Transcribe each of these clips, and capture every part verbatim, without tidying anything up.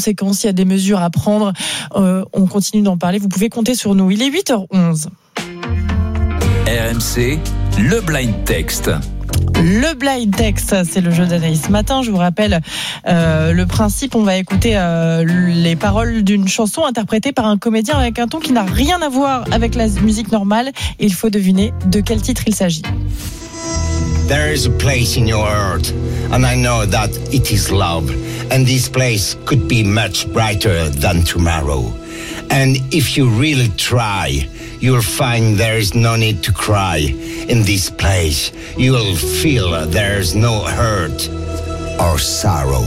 conséquences, il y a des mesures à prendre. Euh, on continue d'en parler. Vous pouvez compter sur nous. Il est huit heures onze. R M C, le blind text. Le blind text, c'est le jeu d'Anaïs ce matin. Je vous rappelle euh, le principe. On va écouter euh, les paroles d'une chanson interprétée par un comédien avec un ton qui n'a rien à voir avec la musique normale. Et il faut deviner de quel titre il s'agit. There is a place in your heart, and I know that it is love. And this place could be much brighter than tomorrow. And if you really try, you'll find there is no need to cry. In this place, you will feel there's no hurt or sorrow.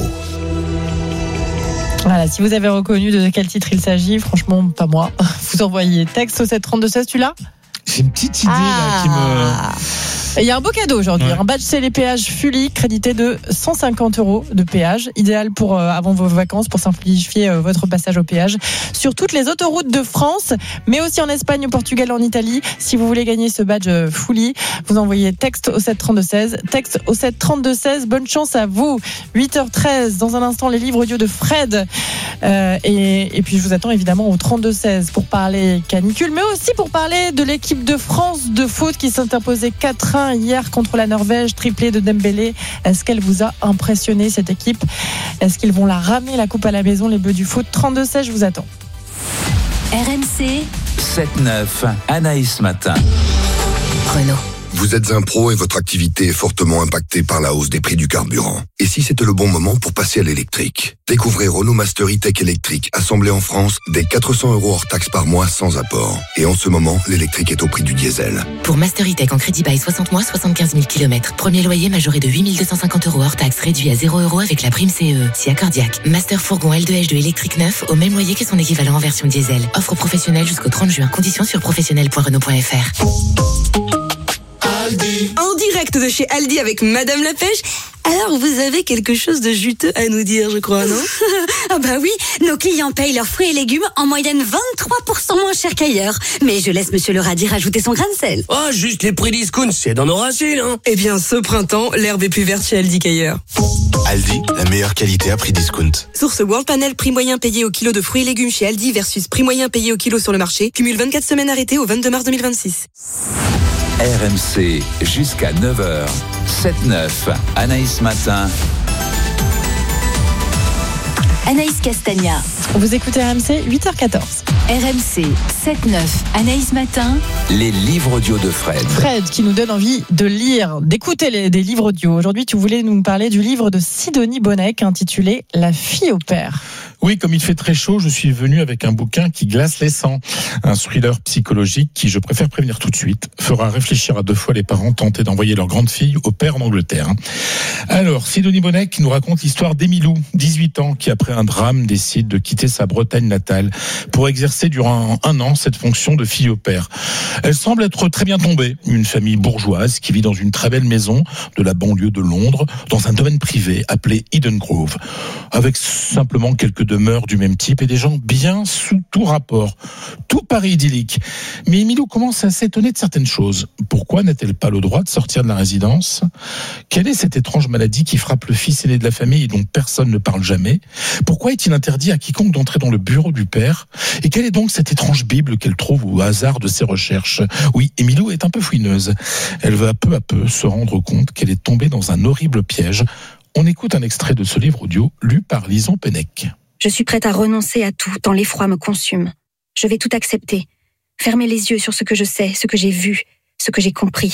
Voilà, si vous avez reconnu de quel titre il s'agit, franchement, pas moi. Vous envoyez texte au sept trente-deux seize, tu l'as ? J'ai une petite idée ah. là qui me... Il y a un beau cadeau aujourd'hui, ouais. un badge C L Péage Fully crédité de cent cinquante euros de péage, idéal pour euh, avant vos vacances pour simplifier euh, votre passage au péage sur toutes les autoroutes de France, mais aussi en Espagne, au Portugal, en Italie. Si vous voulez gagner ce badge euh, Fully, vous envoyez texte au sept trente-deux seize, texte au sept trente-deux seize. Bonne chance à vous. huit heures treize, dans un instant les livres audio de Fred. Euh, et, et puis je vous attends évidemment au trente-deux seize pour parler canicule, mais aussi pour parler de l'équipe de France de foot qui s'est imposée quatre un hier contre la Norvège, triplé de Dembélé. Est-ce qu'elle vous a impressionné, cette équipe ? Est-ce qu'ils vont la ramener la coupe à la maison, les Bleus du foot ? trente-deux seize, je vous attends. R M C sept neuf, Anaïs Matin. Renault. Vous êtes un pro et votre activité est fortement impactée par la hausse des prix du carburant. Et si c'était le bon moment pour passer à l'électrique ? Découvrez Renault Master E-Tech électrique, assemblé en France, dès quatre cents euros hors taxe par mois sans apport. Et en ce moment, l'électrique est au prix du diesel. Pour Master E-Tech en crédit bail soixante mois, soixante-quinze mille kilomètres. Premier loyer majoré de huit mille deux cent cinquante euros hors taxe, réduit à zéro euros avec la prime C E E. Si accordiaque. Master Fourgon L deux H deux électrique neuf, au même loyer que son équivalent en version diesel. Offre professionnelle jusqu'au trente juin. Conditions sur professionnel point renault point f r. Aldi. En direct de chez Aldi avec Madame la Pêche. Alors, vous avez quelque chose de juteux à nous dire, je crois, non ? Ah bah oui, nos clients payent leurs fruits et légumes en moyenne vingt-trois pour cent moins cher qu'ailleurs. Mais je laisse Monsieur le Radis rajouter son grain de sel. Oh, juste les prix discount, c'est dans nos racines, hein. Eh bien, ce printemps, l'herbe est plus verte chez Aldi qu'ailleurs. Aldi, la meilleure qualité à prix discount. Source World Panel, prix moyen payé au kilo de fruits et légumes chez Aldi versus prix moyen payé au kilo sur le marché. Cumule vingt-quatre semaines arrêtées au vingt-deux mars deux mille vingt-six. R M C jusqu'à neuf heures. sept neuf, Anaïs Matin. Anaïs Castagna. Vous écoutez R M C, huit heures quatorze. R M C sept neuf, Anaïs Matin. Les livres audio de Fred. Fred qui nous donne envie de lire, d'écouter les, des livres audio. Aujourd'hui, tu voulais nous parler du livre de Sidonie Bonnec intitulé La fille au père. Oui, comme il fait très chaud, je suis venu avec un bouquin qui glace les sangs. Un thriller psychologique qui, je préfère prévenir tout de suite, fera réfléchir à deux fois les parents tentés d'envoyer leur grande fille au père en Angleterre. Alors, Sidonie Bonnec nous raconte l'histoire d'Emilou, dix-huit ans, qui après un drame décide de quitter sa Bretagne natale pour exercer durant un an cette fonction de fille au père. Elle semble être très bien tombée, une famille bourgeoise qui vit dans une très belle maison de la banlieue de Londres, dans un domaine privé appelé Eden Grove, avec simplement quelques demeures du même type et des gens bien sous tout rapport. Tout paraît idyllique. Mais Emilou commence à s'étonner de certaines choses. Pourquoi n'a-t-elle pas le droit de sortir de la résidence ? Quelle est cette étrange maladie qui frappe le fils aîné de la famille et dont personne ne parle jamais ? Pourquoi est-il interdit à quiconque d'entrer dans le bureau du père ? Et quelle est donc cette étrange Bible qu'elle trouve au hasard de ses recherches ? Oui, Emilou est un peu fouineuse. Elle va peu à peu se rendre compte qu'elle est tombée dans un horrible piège. On écoute un extrait de ce livre audio lu par Lison Pennec. Je suis prête à renoncer à tout tant l'effroi me consume. Je vais tout accepter, fermer les yeux sur ce que je sais, ce que j'ai vu, ce que j'ai compris.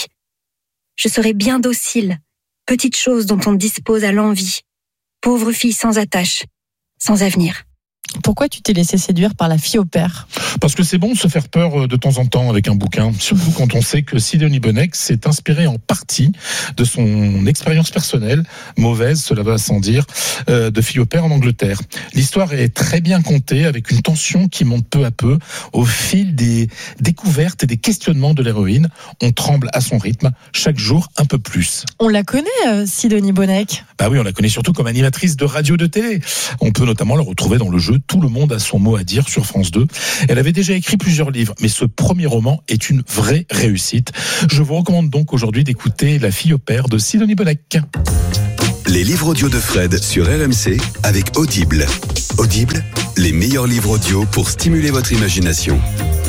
Je serai bien docile, petite chose dont on dispose à l'envie, pauvre fille sans attache, sans avenir. Pourquoi tu t'es laissé séduire par La fille au père ? Parce que c'est bon de se faire peur de temps en temps avec un bouquin, surtout quand on sait que Sidonie Bonnec s'est inspirée en partie de son expérience personnelle, mauvaise, cela va sans dire, euh, de fille au père en Angleterre. L'histoire est très bien contée, avec une tension qui monte peu à peu au fil des découvertes et des questionnements de l'héroïne. On tremble à son rythme, chaque jour un peu plus. On la connaît, euh, Sidonie Bonnec ? Bah oui, on la connaît surtout comme animatrice de radio de télé. On peut notamment la retrouver dans le jeu Tout le monde a son mot à dire sur France deux. Elle avait déjà écrit plusieurs livres, mais ce premier roman est une vraie réussite. Je vous recommande donc aujourd'hui d'écouter La fille au père de Sidonie Bonnec. Les livres audio de Fred sur R M C avec Audible. Audible, les meilleurs livres audio pour stimuler votre imagination.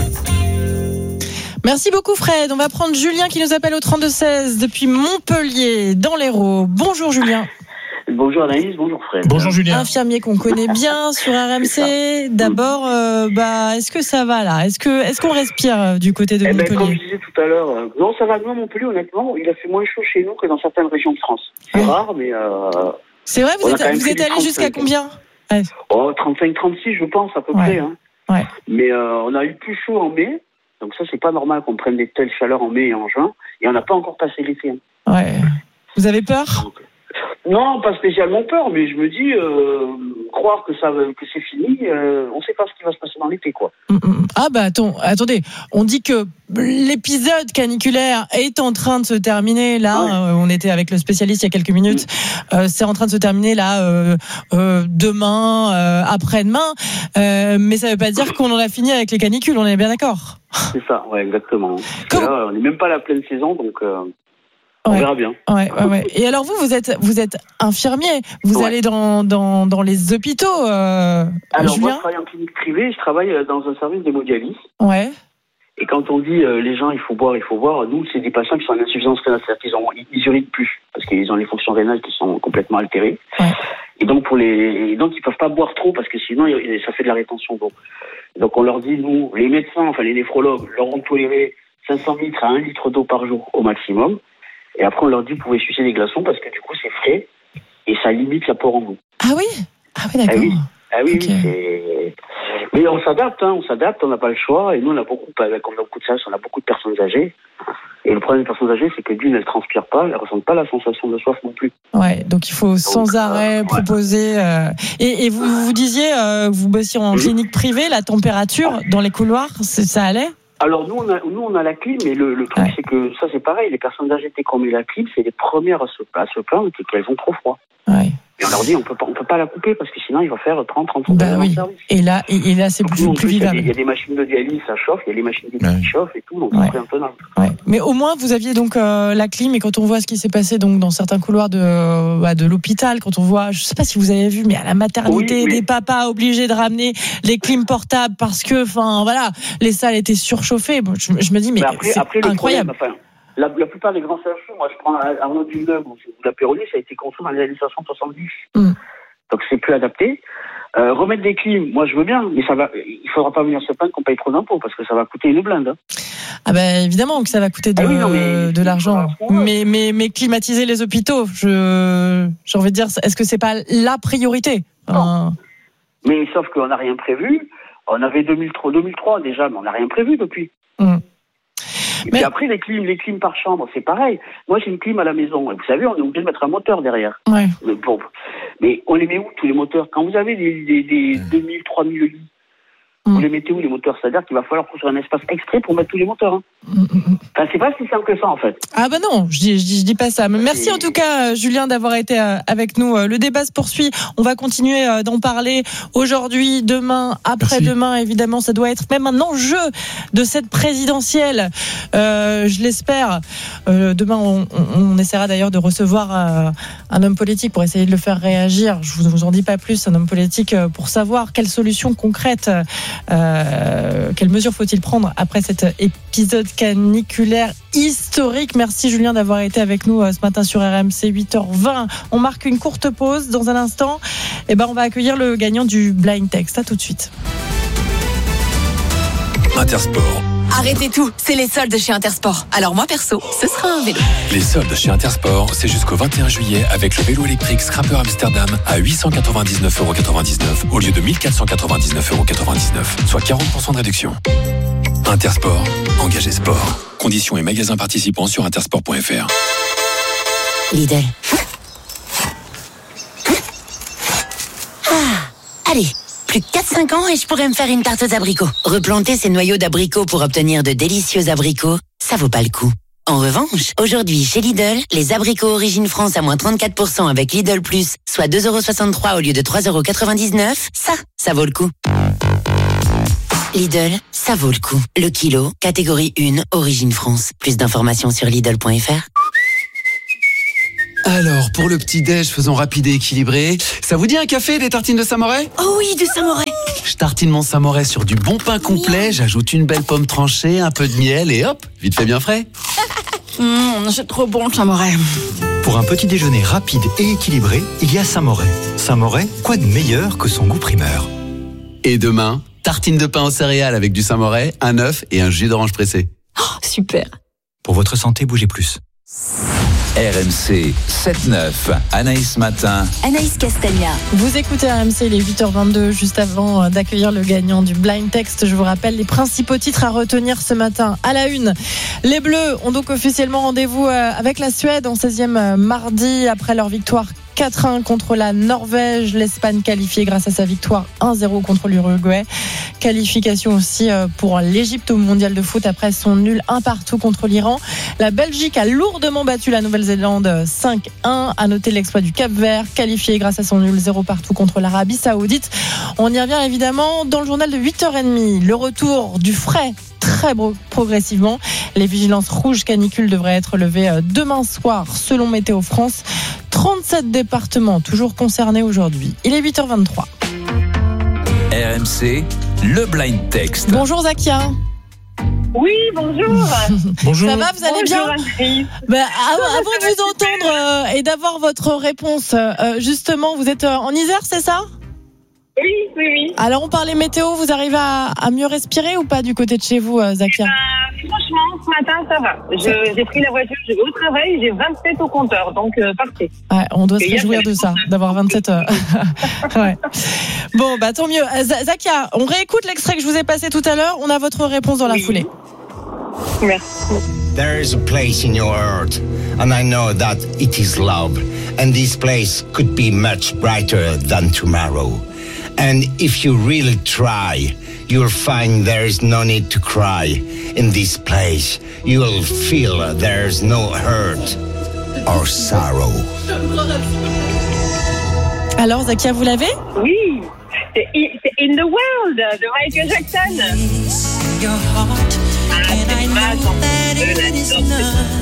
Merci beaucoup Fred. On va prendre Julien qui nous appelle au trente-deux seize depuis Montpellier, dans l'Hérault. Bonjour Julien. Bonjour Anaïs, bonjour Fred. Bonjour Julien. Infirmier qu'on connaît bien sur R M C. D'abord, euh, bah, est-ce que ça va là ? Est-ce que, est-ce qu'on respire du côté de eh Montpellier ? ben, Comme je disais tout à l'heure, euh, non, ça va. Nous, à Montpellier, honnêtement, il a fait moins chaud chez nous que dans certaines régions de France. C'est ouais. rare, mais. Euh, c'est vrai, vous êtes, vous êtes allé jusqu'à combien ? ouais. Oh, trente-cinq trente-six, je pense, à peu ouais. près. Hein. Ouais. Mais euh, on a eu plus chaud en mai. Donc ça, c'est pas normal qu'on prenne des telles chaleurs en mai et en juin. Et on n'a pas encore passé l'été. Hein. Ouais. Vous avez peur ? Donc, non, pas spécialement peur, mais je me dis, euh, croire que ça, que c'est fini, euh, on ne sait pas ce qui va se passer dans l'été, quoi. Ah bah attends, attendez, on dit que l'épisode caniculaire est en train de se terminer. Là, ouais. euh, on était avec le spécialiste il y a quelques minutes. Mmh. Euh, c'est en train de se terminer là euh, euh, demain, euh, après-demain. Euh, mais ça ne veut pas dire qu'on en a fini avec les canicules. On est bien d'accord. C'est ça, ouais, exactement. Là, on n'est même pas à la pleine saison, donc. Euh... On ouais. verra bien. Ouais, ouais, ouais. Et alors vous, vous êtes, vous êtes infirmier. Vous ouais. allez dans, dans, dans les hôpitaux. Euh, alors Julien ? moi, je travaille en clinique privée. Je travaille dans un service d'hémodialyse. Ouais. Et quand on dit euh, les gens, il faut boire, il faut boire. Nous, c'est des patients qui sont en insuffisance rénale, c'est-à-dire qu'ils ont, ils urinent plus parce qu'ils ont les fonctions rénales qui sont complètement altérées. Ouais. Et donc pour les, et donc ils peuvent pas boire trop parce que sinon ça fait de la rétention d'eau. Donc on leur dit, nous, les médecins, enfin les néphrologues, leur ont toléré cinq cents litres à un litre d'eau par jour au maximum. Et après, on leur dit, vous pouvez sucer des glaçons parce que du coup, c'est frais et ça limite la peur en vous. Ah oui ? Ah oui, d'accord. Ah oui, ah oui, okay. oui c'est... Mais on s'adapte, hein, on s'adapte, on n'a pas le choix. Et nous, on a beaucoup, avec on a beaucoup de services, on a beaucoup de personnes âgées. Et le problème des personnes âgées, c'est que d'une, elles ne transpirent pas, elles ne ressentent pas la sensation de soif non plus. Ouais, donc il faut donc, sans arrêt euh, proposer. Ouais. Euh... Et, et vous, vous disiez, euh, vous bossiez en mmh. clinique privée, la température dans les couloirs, ça allait ? Alors nous on a nous on a la clim, mais le, le truc ouais. c'est que ça c'est pareil, les personnes âgées qui ont mis la clim, c'est les premières à se, à se plaindre qu'elles ont trop froid. Ouais. Et on leur dit on peut pas on peut pas la couper parce que sinon il va faire trente trente bah oui. service. Et là et, et là c'est donc plus, plus vivable. Il y a des machines de dialyse, ça chauffe, il y a les machines de dialyse qui chauffent et tout, donc ouais. c'est intenable. Ouais. Mais au moins vous aviez donc euh, la clim, et quand on voit ce qui s'est passé donc dans certains couloirs de euh, bah, de l'hôpital, quand on voit, je sais pas si vous avez vu, mais à la maternité, oui, des papas obligés de ramener les clims portables parce que enfin voilà, les salles étaient surchauffées. Bon, je, je me dis mais, mais après, c'est après, incroyable. Problème, enfin, La, la plupart des grands C H U, moi je prends Arnaud Villeneuve ou la Péronie, ça a été construit dans les années soixante soixante-dix. Mm. Donc c'est plus adapté. Euh, remettre des clims, moi je veux bien, mais ça va, il faudra pas venir se plaindre qu'on paye trop d'impôts parce que ça va coûter une blinde. Hein. Ah ben évidemment que ça va coûter de, ah oui, non, mais, de l'argent. Mais, mais, mais climatiser les hôpitaux, je, j'ai envie de dire, est-ce que c'est pas la priorité ? Non. Euh... Mais sauf qu'on n'a rien prévu. On avait deux mille trois, deux mille trois déjà, mais on n'a rien prévu depuis. Mm. Et mais... puis après, les clims, les clims par chambre, c'est pareil. Moi, j'ai une clim à la maison. Et vous savez, on est obligé de mettre un moteur derrière. Ouais. Bon. Mais on les met où, tous les moteurs ? Quand vous avez des, des, des deux mille, trois mille lits, mm. vous les mettez où, les moteurs ? C'est-à-dire qu'il va falloir construire un espace extrait pour mettre tous les moteurs. Hein. Mm. Enfin, c'est pas si simple que ça, en fait. Ah ben non, je dis, je dis, je dis pas ça. Mais merci en tout cas, Julien, d'avoir été avec nous. Le débat se poursuit. On va continuer d'en parler aujourd'hui, demain, après-demain. Évidemment, ça doit être même un enjeu de cette présidentielle. Euh, je l'espère. Euh, demain, on, on, on essaiera d'ailleurs de recevoir euh, un homme politique pour essayer de le faire réagir. Je vous, vous en dis pas plus. Un homme politique pour savoir quelles solutions concrètes, euh, quelles mesures faut-il prendre après cet épisode caniculaire historique. Merci Julien d'avoir été avec nous ce matin sur R M C. Huit heures vingt. On marque une courte pause. Dans un instant, eh ben, on va accueillir le gagnant du blind text. À tout de suite. Intersport. Arrêtez tout, c'est les soldes chez Intersport. Alors moi perso, ce sera un vélo. Les soldes chez Intersport, c'est jusqu'au vingt et un juillet avec le vélo électrique Scrapper Amsterdam à huit cent quatre-vingt-dix-neuf euros quatre-vingt-dix-neuf au lieu de mille quatre cent quatre-vingt-dix-neuf euros quatre-vingt-dix-neuf, soit quarante pour cent de réduction. Intersport, engagé sport. Conditions et magasins participants sur intersport point f r. Lidl. Ah, allez, plus que quatre cinq ans et je pourrais me faire une tarte aux abricots. Replanter ces noyaux d'abricots pour obtenir de délicieux abricots, ça vaut pas le coup. En revanche, aujourd'hui chez Lidl, les abricots Origine France à moins trente-quatre pour cent avec Lidl Plus, soit deux euros soixante-trois au lieu de trois euros quatre-vingt-dix-neuf, ça, ça vaut le coup. Lidl, ça vaut le coup. Le kilo, catégorie un, Origine France. Plus d'informations sur Lidl point f r. Alors, pour le petit-déj, faisons rapide et équilibré. Ça vous dit un café, des tartines de Saint-Moret ? Oh oui, du Saint-Moret. Je tartine mon Saint-Moret sur du bon pain complet, j'ajoute une belle pomme tranchée, un peu de miel et hop, vite fait bien frais. Mmh, c'est trop bon le Saint-Moret. Pour un petit déjeuner rapide et équilibré, il y a Saint-Moret. Saint-Moret, quoi de meilleur que son goût primeur ? Et demain, tartine de pain aux céréales avec du Saint-Moret, un œuf et un jus d'orange pressé. Oh, super. Pour votre santé, bougez plus. R M C sept neuf, Anaïs Matin. Anaïs Castagna. Vous écoutez R M C, il est huit heures vingt-deux, juste avant d'accueillir le gagnant du Blind Text. Je vous rappelle les principaux titres à retenir ce matin. À la une, les Bleus ont donc officiellement rendez-vous avec la Suède en seizième mardi après leur victoire quatre un contre la Norvège. L'Espagne qualifiée grâce à sa victoire un zéro contre l'Uruguay. Qualification aussi pour l'Égypte au mondial de foot après son nul un partout contre l'Iran. La Belgique a lourdement battu la Nouvelle-Zélande cinq un. À noter l'exploit du Cap-Vert, qualifié grâce à son nul zéro partout contre l'Arabie Saoudite. On y revient évidemment dans le journal de huit heures trente. Le retour du frais très progressivement. Les vigilances rouges canicule devraient être levées demain soir selon Météo France. trente-sept départements toujours concernés aujourd'hui. Il est huit heures vingt-trois. R M C, le Blind Text. Bonjour Zakia. Oui, bonjour. Bonjour. Ça va, vous allez bonjour, bien? Ben, avant, avant de vous entendre euh, et d'avoir votre réponse, euh, justement, vous êtes en Isère, c'est ça? Oui, oui, oui. Alors, on parlait météo, vous arrivez à, à mieux respirer ou pas du côté de chez vous, euh, Zakia? euh, Franchement, ce matin, ça va. Je, j'ai pris la voiture, je vais au travail, j'ai vingt-sept au compteur, donc euh, parfait. Ouais, on doit Et se réjouir de ça, d'avoir vingt-sept. Euh... ouais. Bon, bah tant mieux. Zakia, on réécoute l'extrait que je vous ai passé tout à l'heure. On a votre réponse dans la oui. foulée. Merci. There is a place in your heart, and I know that it is love. And this place could be much brighter than tomorrow. And if you really try, you'll find there is no need to cry. In this place, you will feel there's no hurt or sorrow. Alors, Zakia, vous l'avez? Oui, c'est In the World de Michael Jackson. Ah, c'est pas dans de la sorte.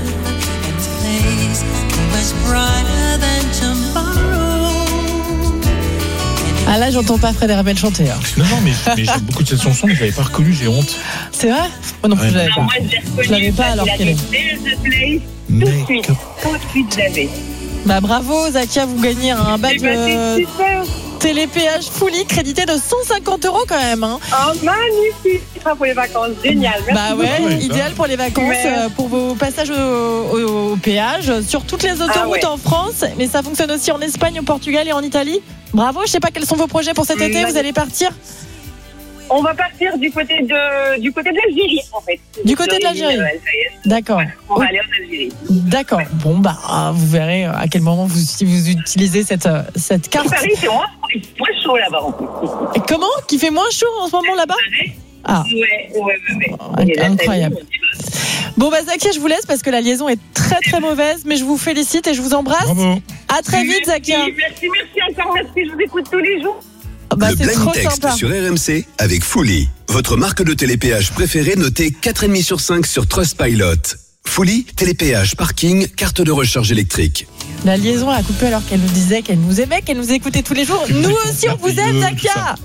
Ah là, j'entends pas Fred Herbel chanter. Hein. Non, non, mais, mais j'aime beaucoup de cette chanson, mais je l'avais pas reconnue, j'ai honte. C'est vrai? Moi non plus, ouais, je l'avais pas. Moi, je l'ai reconnu. Je l'avais pas alors qu'elle est. There's a place tout de suite. Tout de suite, je l'avais. Bah bravo, Zakia, vous gagnez un badge euh, télépéage Fully crédité de cent cinquante euros quand même. Hein. Oh, magnifique! Ça pour les vacances, génial. Merci bah ouais, beaucoup. idéal pour les vacances, euh, pour vos passages au, au, au péage sur toutes les autoroutes ah ouais. en France, mais ça fonctionne aussi en Espagne, au Portugal et en Italie. Bravo, je sais pas quels sont vos projets pour cet été, mmh. vous allez partir? On va partir du côté de du côté de l'Algérie en fait. Du côté de l'Algérie. D'accord. Ouais, on va aller en Algérie. D'accord. Bon bah vous verrez à quel moment vous vous utilisez cette cette carte. Paris, c'est moins, moins chaud là-bas en plus. Et comment? Qui fait moins chaud en ce moment là-bas? Ah. Ouais, ouais, ouais, ouais. Incroyable. Bon bah Zakia, je vous laisse parce que la liaison est très très mauvaise, mais je vous félicite et je vous embrasse. Bravo. À très vite, Zakia. Merci, merci encore, merci. Je vous écoute tous les jours. Bah, le Blind Text sympa. sur R M C avec Fully, votre marque de télépéage préférée notée quatre virgule cinq sur cinq sur Trustpilot. Fully, télépéage, parking, carte de recharge électrique. La liaison a coupé alors qu'elle nous disait qu'elle nous aimait, qu'elle nous écoutait tous les jours. Nous aussi, on vous aime, Zakia.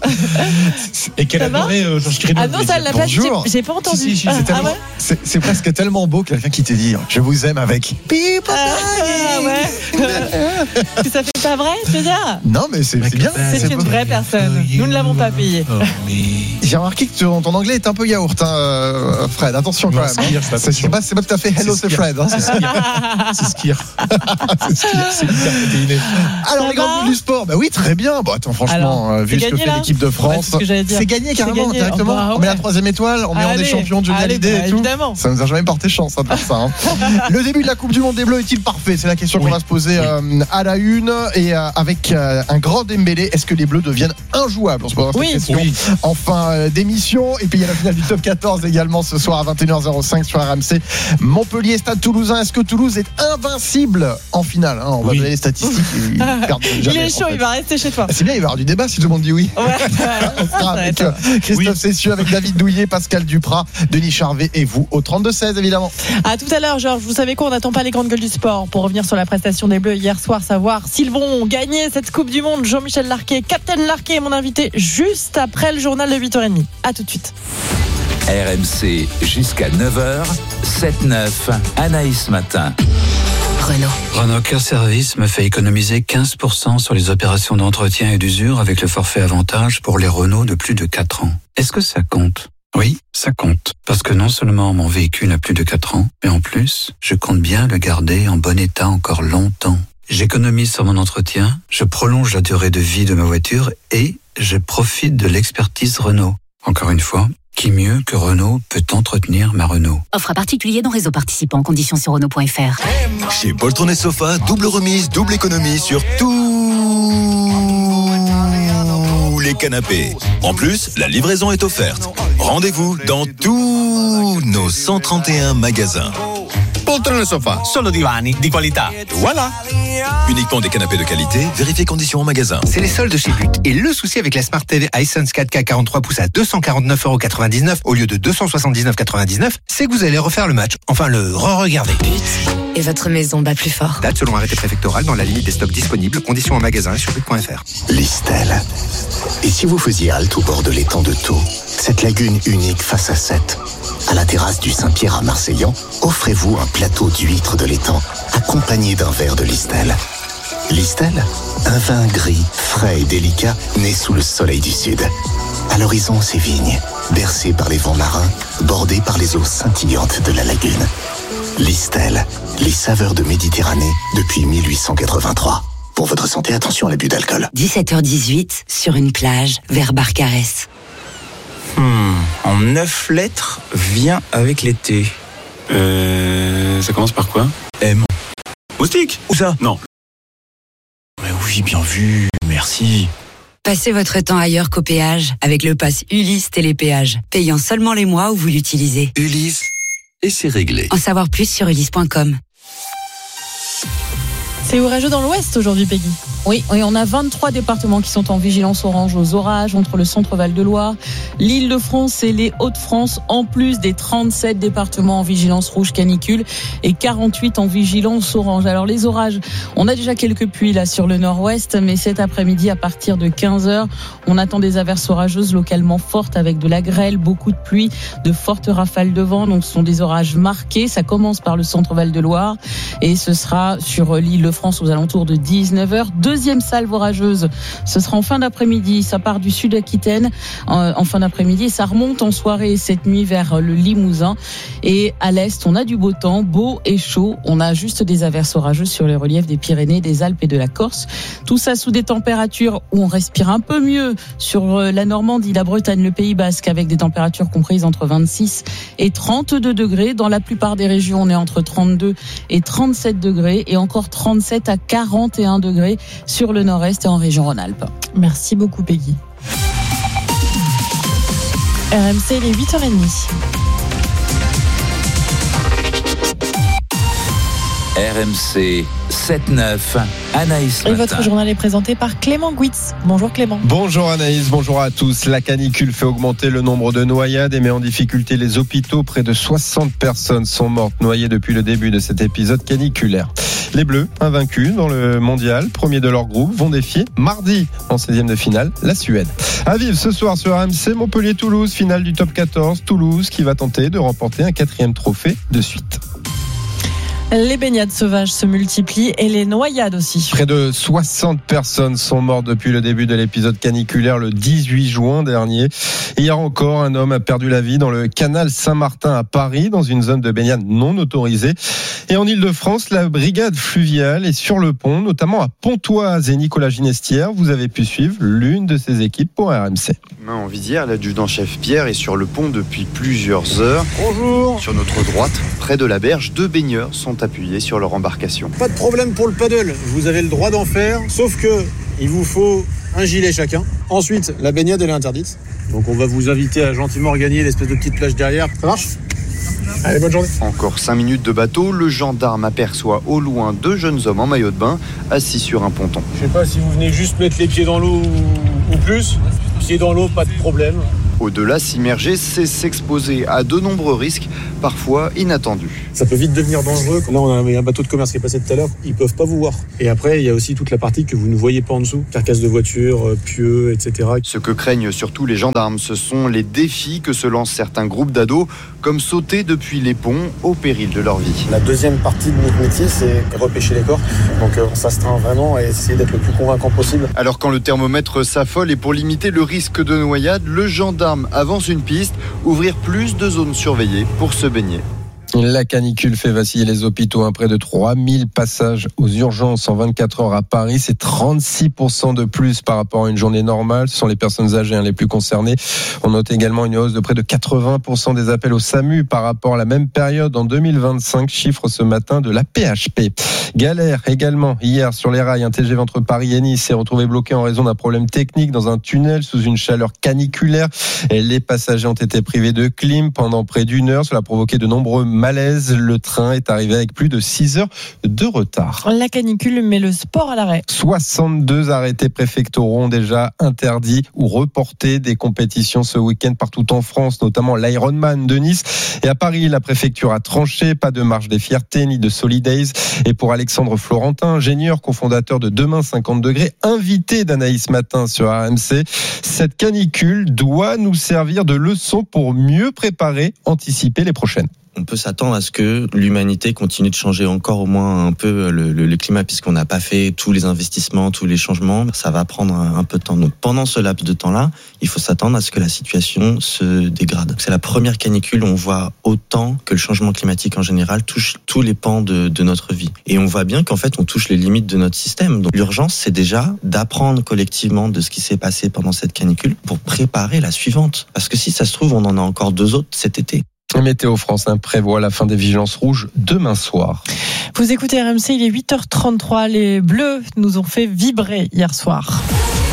Et qu'elle adorait euh, Georges Kirino. Ah non, ça, elle l'a pas dit. J'ai, j'ai pas entendu. Si, si, si, ah, c'est, tellement, ah ouais c'est, c'est presque tellement beau quelqu'un qui te dit « Je vous aime » avec « Pip ». Ah ouais. Ça fait pas vrai, c'est ça? Non, mais c'est, c'est bien. C'est, c'est une vraie personne. Nous ne l'avons pas payé. J'ai remarqué que ton, ton anglais est un peu yaourt, hein, Fred. Attention quand non, même. Skir, hein. c'est, c'est, pas, c'est pas tout à fait hello, c'est, c'est Fred. Hein. C'est Skir. C'est Skir. C'est Skir. C'est hyper protéiné. Alors, ça les grands buts du sport. Bah oui, très bien. Bon, attends, franchement, alors, vu ce que fait là l'équipe de France, ouais, c'est, c'est gagné carrément, c'est gagné. Directement. Oh, bah, ouais. On met la troisième étoile, on met en des champions de Johnny Hallyday et tout. Évidemment. Ça nous a jamais porté chance hein, de faire ça. Hein. Le début de la Coupe du Monde des Bleus est-il parfait? C'est la question oui. qu'on va se poser euh, à la une. Et euh, avec euh, un grand Dembélé, est-ce que les Bleus deviennent injouables? On se pose oui. cette question oui. en fin euh, d'émission. Et puis il y a la finale du top quatorze également ce soir à vingt et une heures zéro cinq sur R M C. Montpellier, Stade Toulousain. Est-ce que Toulouse est invincible en finale? Hein. On va Oui. donner les statistiques. Ils perdent Il jamais, est chaud, en fait. il va rester chez toi. Ah, c'est bien, il va y avoir du débat si tout le monde dit oui. Ouais, On sera ça va avec être- euh, Christophe Cessieux, avec David Douillet, Pascal Duprat, Denis Charvet et vous au trente-deux seize évidemment. À tout à l'heure, Georges. Vous savez quoi, on n'attend pas les grandes gueules du sport pour revenir sur la prestation des Bleus hier soir, savoir s'ils vont gagner cette Coupe du Monde. Jean-Michel Larquet, Captain Larquet est mon invité juste après le journal de huit heures trente. À tout de suite. R M C jusqu'à neuf heures, sept neuf, Anaïs Matin. Renault. Renault Car Service me fait économiser quinze pour cent sur les opérations d'entretien et d'usure avec le forfait avantage pour les Renault de plus de quatre ans. Est-ce que ça compte ? Oui, ça compte. Parce que non seulement mon véhicule a plus de quatre ans, mais en plus, je compte bien le garder en bon état encore longtemps. J'économise sur mon entretien, je prolonge la durée de vie de ma voiture et je profite de l'expertise Renault. Encore une fois, qui mieux que Renault peut entretenir ma Renault ? Offre à particulier dans réseau participant. Conditions sur Renault point F R. Chez Poltron et Sofa, double remise, double économie sur tous les canapés. En plus, la livraison est offerte. Rendez-vous dans tous nos cent trente et un magasins. Poltrone Sofa, solo divani di qualità. Voilà. Uniquement des canapés de qualité, vérifiez conditions en magasin. C'est les soldes chez But. Et le souci avec la Smart T V Hisense quatre K quarante-trois pouces à deux cent quarante-neuf euros quatre-vingt-dix-neuf au lieu de deux cent soixante-dix-neuf euros quatre-vingt-dix-neuf, c'est que vous allez refaire le match. Enfin, le re-regarder. But. Et votre maison bat plus fort. Date selon arrêté préfectoral dans la limite des stocks disponibles. Conditions en magasin et sur but point F R. Listel. Et si vous faisiez halte au bord de l'étang de Thau, cette lagune unique face à Sète, à la terrasse du Saint-Pierre à Marseillan, offrez-vous un plateau d'huîtres de l'étang accompagné d'un verre de Listel. Listel, un vin gris, frais et délicat, né sous le soleil du sud. À l'horizon, ces vignes, bercées par les vents marins, bordées par les eaux scintillantes de la lagune. Listel, les saveurs de Méditerranée depuis mille huit cent quatre-vingt-trois. Pour votre santé, attention à l'abus d'alcool. dix-sept heures dix-huit, sur une plage, vers Barcarès. Hmm, en neuf lettres, vient avec l'été. Euh, ça commence par quoi ? M. Moustique ? Où ça ? Non. Mais oui, bien vu, merci. Passez votre temps ailleurs qu'au péage avec le pass Ulysse Télépéage, payant seulement les mois où vous l'utilisez. Ulysse, et c'est réglé. En savoir plus sur ulysse point com. C'est orageux dans l'ouest aujourd'hui, Peggy. Oui, oui, on a vingt-trois départements qui sont en vigilance orange aux orages entre le centre Val-de-Loire, l'Île-de-France et les Hauts-de-France, en plus des trente-sept départements en vigilance rouge canicule et quarante-huit en vigilance orange. Alors les orages, on a déjà quelques pluies là sur le nord-ouest, mais cet après-midi à partir de quinze heures, on attend des averses orageuses localement fortes avec de la grêle, beaucoup de pluie, de fortes rafales de vent. Donc ce sont des orages marqués. Ça commence par le centre Val-de-Loire et ce sera sur l'Île-de-France aux alentours de dix-neuf heures. Deuxième salve orageuse, ce sera en fin d'après-midi. Ça part du sud-Aquitaine en, en fin d'après-midi et ça remonte en soirée cette nuit vers le Limousin. Et à l'est, on a du beau temps, beau et chaud. On a juste des averses orageuses sur les reliefs des Pyrénées, des Alpes et de la Corse. Tout ça sous des températures où on respire un peu mieux sur la Normandie, la Bretagne, le Pays Basque, avec des températures comprises entre vingt-six et trente-deux degrés. Dans la plupart des régions, on est entre trente-deux et trente-sept degrés et encore trente-sept à quarante et un degrés sur le nord-est et en région Rhône-Alpes. Merci beaucoup, Peggy. R M C, il est huit heures trente. R M C sept neuf, Anaïs Et Matin. votre journal est présenté par Clément Guitz. Bonjour Clément. Bonjour Anaïs, bonjour à tous. La canicule fait augmenter le nombre de noyades et met en difficulté les hôpitaux. Près de soixante personnes sont mortes noyées depuis le début de cet épisode caniculaire. Les Bleus, invaincus dans le mondial, premier de leur groupe, vont défier mardi en seizième de finale la Suède. À vivre ce soir sur R M C, Montpellier-Toulouse, finale du top quatorze. Toulouse qui va tenter de remporter un quatrième trophée de suite. Les baignades sauvages se multiplient et les noyades aussi. Près de soixante personnes sont mortes depuis le début de l'épisode caniculaire le dix-huit juin dernier. Hier encore, un homme a perdu la vie dans le canal Saint-Martin à Paris, dans une zone de baignade non autorisée. Et en Ile-de-France, la brigade fluviale est sur le pont, notamment à Pontoise. Et Nicolas Ginestière, vous avez pu suivre l'une de ces équipes pour R M C. Main en visière, l'adjudant-chef Pierre est sur le pont depuis plusieurs heures. Bonjour. Sur notre droite, près de la berge, deux baigneurs sont appuyés sur leur embarcation. Pas de problème pour le paddle, vous avez le droit d'en faire, sauf que il vous faut un gilet chacun. Ensuite, la baignade, elle est interdite. Donc on va vous inviter à gentiment regagner l'espèce de petite plage derrière. Ça marche ? Allez, bonne journée. Encore cinq minutes de bateau, le gendarme aperçoit au loin deux jeunes hommes en maillot de bain assis sur un ponton. Je sais pas si vous venez juste mettre les pieds dans l'eau ou, ou plus. Pieds dans l'eau, pas de problème. Au-delà, s'immerger, c'est s'exposer à de nombreux risques, parfois inattendus. Ça peut vite devenir dangereux. Là, on a un bateau de commerce qui est passé tout à l'heure. Ils peuvent pas vous voir. Et après, il y a aussi toute la partie que vous ne voyez pas en dessous. Carcasse de voiture, pieux, et cetera. Ce que craignent surtout les gendarmes, ce sont les défis que se lancent certains groupes d'ados, comme sauter depuis les ponts au péril de leur vie. La deuxième partie de notre métier, c'est repêcher les corps. Donc on s'astreint vraiment à essayer d'être le plus convaincant possible. Alors quand le thermomètre s'affole et pour limiter le risque de noyade, le gendarme avance une piste, ouvrir plus de zones surveillées pour se baigner. La canicule fait vaciller les hôpitaux. Près de trois mille passages aux urgences en vingt-quatre heures à Paris. C'est trente-six pour cent de plus par rapport à une journée normale. Ce sont les personnes âgées les plus concernées. On note également une hausse de près de quatre-vingts pour cent des appels au SAMU par rapport à la même période en deux mille vingt-cinq. Chiffre ce matin de la P H P. Galère également hier sur les rails. Un T G V entre Paris et Nice s'est retrouvé bloqué en raison d'un problème technique dans un tunnel sous une chaleur caniculaire. Et les passagers ont été privés de clim pendant près d'une heure. Cela a provoqué de nombreux malaise. Le train est arrivé avec plus de six heures de retard. La canicule met le sport à l'arrêt. soixante-deux arrêtés préfectoraux ont déjà interdit ou reporté des compétitions ce week-end partout en France, notamment l'Ironman de Nice. Et à Paris, la préfecture a tranché. Pas de marche des fiertés ni de Solidays. Et pour Alexandre Florentin, ingénieur, cofondateur de Demain cinquante degrés, invité d'Anaïs Matin sur R M C, cette canicule doit nous servir de leçon pour mieux préparer, anticiper les prochaines. On peut s'attendre à ce que l'humanité continue de changer encore au moins un peu le, le, le climat, puisqu'on n'a pas fait tous les investissements, tous les changements. Ça va prendre un peu de temps. Donc pendant ce laps de temps-là, il faut s'attendre à ce que la situation se dégrade. C'est la première canicule où on voit autant que le changement climatique en général touche tous les pans de, de notre vie. Et on voit bien qu'en fait, on touche les limites de notre système. Donc l'urgence, c'est déjà d'apprendre collectivement de ce qui s'est passé pendant cette canicule pour préparer la suivante. Parce que si ça se trouve, on en a encore deux autres cet été. Météo France prévoit la fin des vigilances rouges demain soir. Vous écoutez R M C, il est huit heures trente-trois. Les Bleus nous ont fait vibrer hier soir.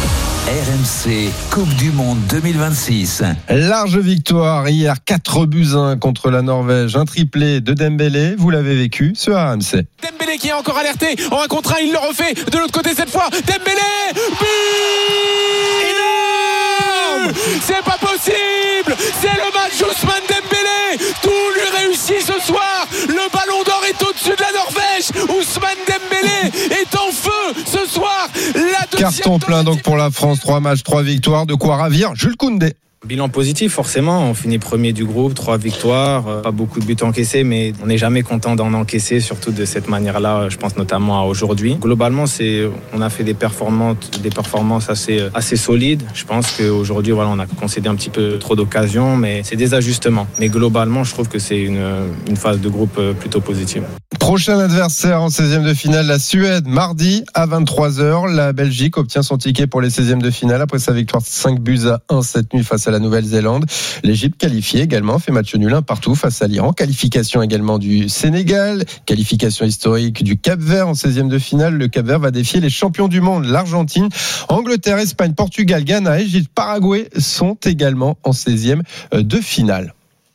R M C Coupe du Monde deux mille vingt-six. Large victoire hier, quatre buts à un contre la Norvège. Un triplé de Dembélé. Vous l'avez vécu sur R M C. Dembélé qui est encore alerté en un contre un, il le refait de l'autre côté cette fois. Dembélé, but énorme. C'est pas possible. C'est le match Ousmane Dembélé. Tout lui réussit ce soir. Le ballon d'or est au-dessus de la Norvège. Ousmane Dembélé est en feu ce soir. La Carton plein donc pour la France. Trois matchs, trois victoires. De quoi ravir Jules Koundé. Bilan positif, forcément. On finit premier du groupe, trois victoires, pas beaucoup de buts encaissés, mais on n'est jamais content d'en encaisser, surtout de cette manière-là. Je pense notamment à aujourd'hui. Globalement, c'est, on a fait des performances, des performances assez, assez solides. Je pense qu'aujourd'hui, voilà, on a concédé un petit peu trop d'occasions, mais c'est des ajustements. Mais globalement, je trouve que c'est une, une phase de groupe plutôt positive. Prochain adversaire en seizième de finale, la Suède, mardi à vingt-trois heures. La Belgique obtient son ticket pour les seizièmes de finale après sa victoire cinq buts à un cette nuit face à la Nouvelle-Zélande. L'Égypte qualifiée également, fait match nul un partout face à l'Iran. Qualification également du Sénégal, qualification historique du Cap-Vert en seizième de finale. Le Cap-Vert va défier les champions du monde, l'Argentine. Angleterre, Espagne, Portugal, Ghana, Égypte, Paraguay sont également en seizième de finale.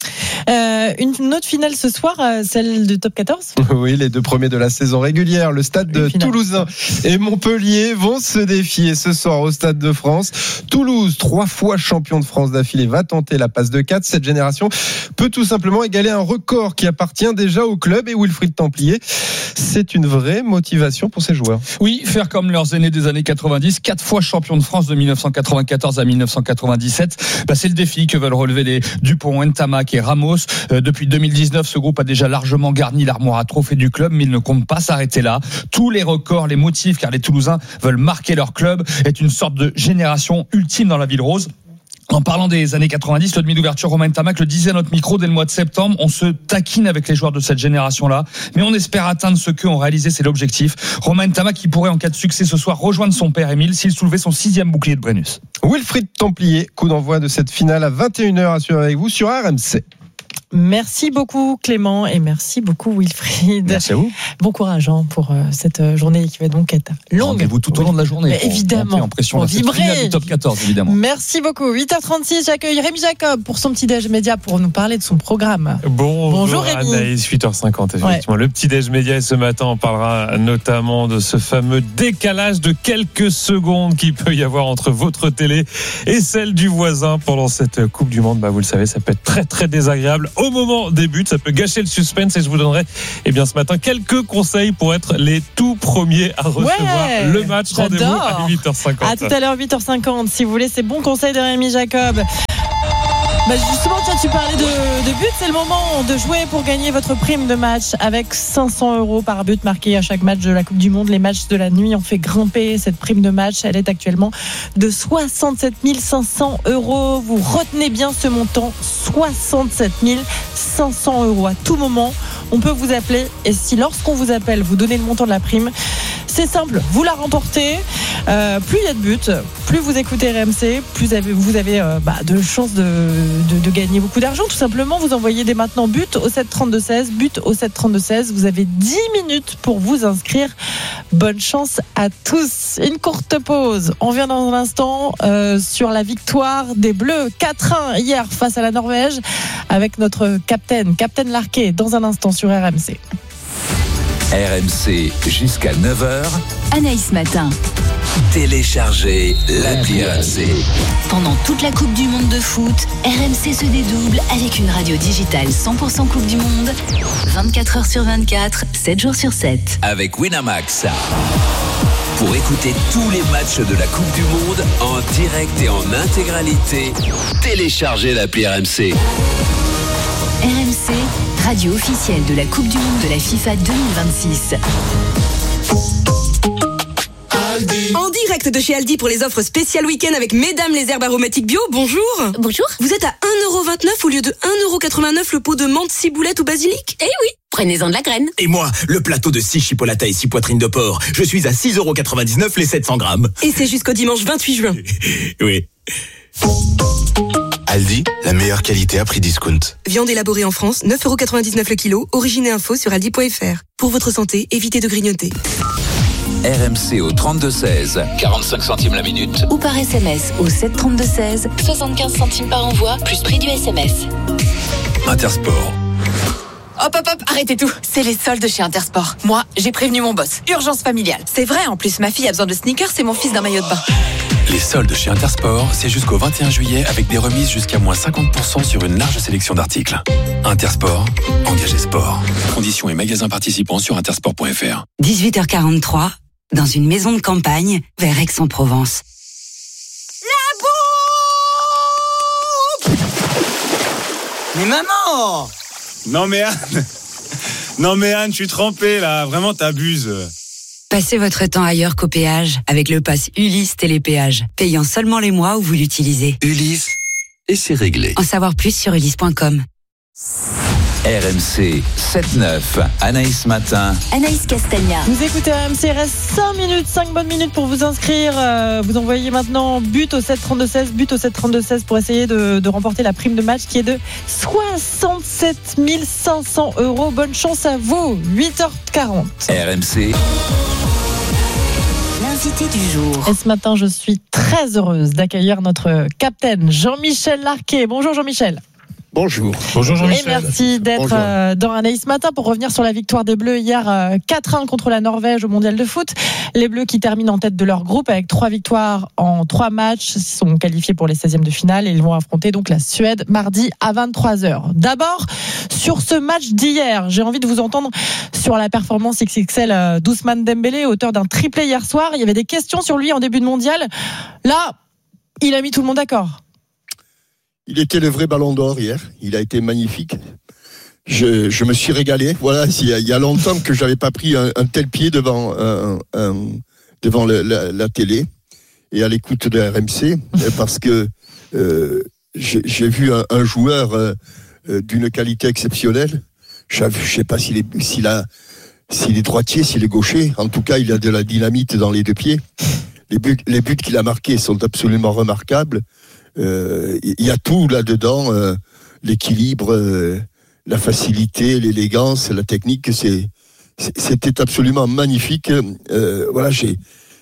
Euh, une autre finale ce soir, celle de top quatorze. Oui, les deux premiers de la saison régulière. Le stade de Toulousain et Montpellier vont se défier ce soir au Stade de France. Toulouse, trois fois champion de France d'affilée, va tenter la passe de quatre. Cette génération peut tout simplement égaler un record qui appartient déjà au club. Et Wilfried Templier, c'est une vraie motivation pour ces joueurs. Oui, faire comme leurs aînés des années quatre-vingt-dix, quatre fois champion de France de dix-neuf cent quatre-vingt-quatorze à dix-neuf cent quatre-vingt-dix-sept. Bah, c'est le défi que veulent relever les Dupont, Ntamak et Ramos. Euh, depuis deux mille dix-neuf, ce groupe a déjà largement garni l'armoire à trophées du club, mais il ne compte pas s'arrêter là. Tous les records, les motifs, car les Toulousains veulent marquer leur club, est une sorte de génération ultime dans la ville rose. En parlant des années quatre-vingt-dix, le demi d'ouverture Romain Ntamak le disait à notre micro dès le mois de septembre, on se taquine avec les joueurs de cette génération-là, mais on espère atteindre ce qu'ont réalisé, c'est l'objectif. Romain Ntamak qui pourrait en cas de succès ce soir rejoindre son père Émile s'il soulevait son sixième bouclier de Brennus. Wilfried Templier, coup d'envoi de cette finale à vingt et une heures à suivre avec vous sur R M C. Merci beaucoup Clément et merci beaucoup Wilfried. Merci à vous. Bon courage hein, pour euh, cette journée qui va donc être longue. Rendez-vous tout au long de la journée. Mais pour évidemment. En pression Pour dans cette vibrer. finale du top quatorze, évidemment. Merci beaucoup. huit heures trente-six, j'accueille Rémi Jacob pour son petit déj média pour nous parler de son programme. Bonjour, Bonjour Rémi. Anaïs, huit heures cinquante effectivement. Ouais. Le petit déj média et ce matin on parlera notamment de ce fameux décalage de quelques secondes qu'il peut y avoir entre votre télé et celle du voisin pendant cette Coupe du Monde. Bah, vous le savez, ça peut être très très désagréable au moment des buts, ça peut gâcher le suspense et je vous donnerai eh bien, ce matin quelques conseils pour être les tout premiers à recevoir ouais, le match. Rendez-vous à huit heures cinquante. À tout à l'heure, huit heures cinquante, si vous voulez ces bons conseils de Rémi Jacob. Bah justement, tiens, tu parlais de, de but, c'est le moment de jouer pour gagner votre prime de match avec cinq cents euros par but marqué à chaque match de la Coupe du Monde. Les matchs de la nuit ont fait grimper cette prime de match. Elle est actuellement de soixante-sept mille cinq cents euros. Vous retenez bien ce montant, soixante-sept mille cinq cents euros. À tout moment, on peut vous appeler et si lorsqu'on vous appelle, vous donnez le montant de la prime, c'est simple, vous la remportez. Euh, plus il y a de buts, plus vous écoutez R M C, plus vous avez, vous avez euh, bah, de chances de, de, de gagner beaucoup d'argent. Tout simplement, vous envoyez dès maintenant but au sept trente-deux seize, but au sept trente-deux seize. Vous avez dix minutes pour vous inscrire. Bonne chance à tous. Une courte pause. On vient dans un instant euh, sur la victoire des Bleus quatre un hier face à la Norvège avec notre capitaine, Captain Larquet, dans un instant sur R M C. R M C jusqu'à neuf heures. Anaïs Matin. Téléchargez l'appli R M C. Pendant toute la Coupe du Monde de foot, R M C se dédouble avec une radio digitale cent pour cent Coupe du Monde, vingt-quatre heures sur vingt-quatre, sept jours sur sept. Avec Winamax. Pour écouter tous les matchs de la Coupe du Monde en direct et en intégralité, téléchargez l'appli R M C. R M C, radio officielle de la Coupe du Monde de la FIFA deux mille vingt-six. En direct de chez Aldi pour les offres spéciales week-end avec Mesdames les herbes aromatiques bio, bonjour. Bonjour. Vous êtes à un euro vingt-neuf au lieu de un euro quatre-vingt-neuf le pot de menthe, ciboulette ou basilic. Eh oui, prenez-en de la graine. Et moi, le plateau de six chipolatas et six poitrines de porc, je suis à six euros quatre-vingt-dix-neuf les sept cents grammes. Et c'est jusqu'au dimanche vingt-huit juin. Oui. Aldi, la meilleure qualité à prix discount. Viande élaborée en France, neuf euros quatre-vingt-dix-neuf le kilo. Origine et info sur aldi point f r. Pour votre santé, évitez de grignoter. R M C au trente-deux seize, quarante-cinq centimes la minute. Ou par S M S au sept trente-deux seize, soixante-quinze centimes par envoi, plus prix du S M S. Intersport. Hop hop hop, arrêtez tout. C'est les soldes chez Intersport. Moi, j'ai prévenu mon boss. Urgence familiale. C'est vrai, en plus, ma fille a besoin de sneakers et mon fils d'un maillot de bain. Les soldes chez Intersport, c'est jusqu'au vingt et un juillet avec des remises jusqu'à moins cinquante pour cent sur une large sélection d'articles. Intersport, engagé sport. Conditions et magasins participants sur intersport point f r. dix-huit heures quarante-trois, dans une maison de campagne vers Aix-en-Provence. La bouffe! Mais maman! Non mais Anne, non mais Anne, je suis trempé là, vraiment t'abuses. Passez votre temps ailleurs qu'au péage avec le pass Ulysse Télépéage, payant seulement les mois où vous l'utilisez. Ulysse, et c'est réglé. En savoir plus sur ulysse point com. R M C sept neuf, Anaïs Matin. Anaïs Castagna. Vous écoutez R M C, il reste cinq minutes, cinq bonnes minutes pour vous inscrire. Euh, vous envoyez maintenant but au sept trente-deux seize, but au sept trente-deux seize pour essayer de, de remporter la prime de match qui est de soixante-sept mille cinq cents euros. Bonne chance à vous. huit heures quarante. R M C. L'invité du jour. Et ce matin, je suis très heureuse d'accueillir notre capitaine Jean-Michel Larquet. Bonjour Jean-Michel. Bonjour. Bonjour Jean-Michel. Et merci d'être euh, dans Anaïs Matin pour revenir sur la victoire des Bleus hier euh, quatre un contre la Norvège au Mondial de foot. Les Bleus qui terminent en tête de leur groupe avec trois victoires en trois matchs sont qualifiés pour les seizièmes de finale et ils vont affronter donc la Suède mardi à vingt-trois heures. D'abord, sur ce match d'hier, j'ai envie de vous entendre sur la performance X X L d'Ousmane Dembélé, auteur d'un triplé hier soir. Il y avait des questions sur lui en début de mondial. Là, il a mis tout le monde d'accord. Il était le vrai ballon d'or hier. Il a été magnifique. Je, je me suis régalé. Voilà, il y a, il y a longtemps que j'avais pas pris un, un tel pied devant, un, un, devant le, la, la télé et à l'écoute de R M C, parce que euh, j'ai, j'ai vu un, un joueur euh, d'une qualité exceptionnelle. Je ne sais pas s'il est, s'il a, s'il est droitier, s'il est gaucher. En tout cas, il a de la dynamite dans les deux pieds. Les buts, les buts qu'il a marqués sont absolument remarquables. Il euh, y a tout là-dedans, euh, l'équilibre, euh, la facilité, l'élégance, la technique, c'est, c'était absolument magnifique. Euh, voilà, j'ai,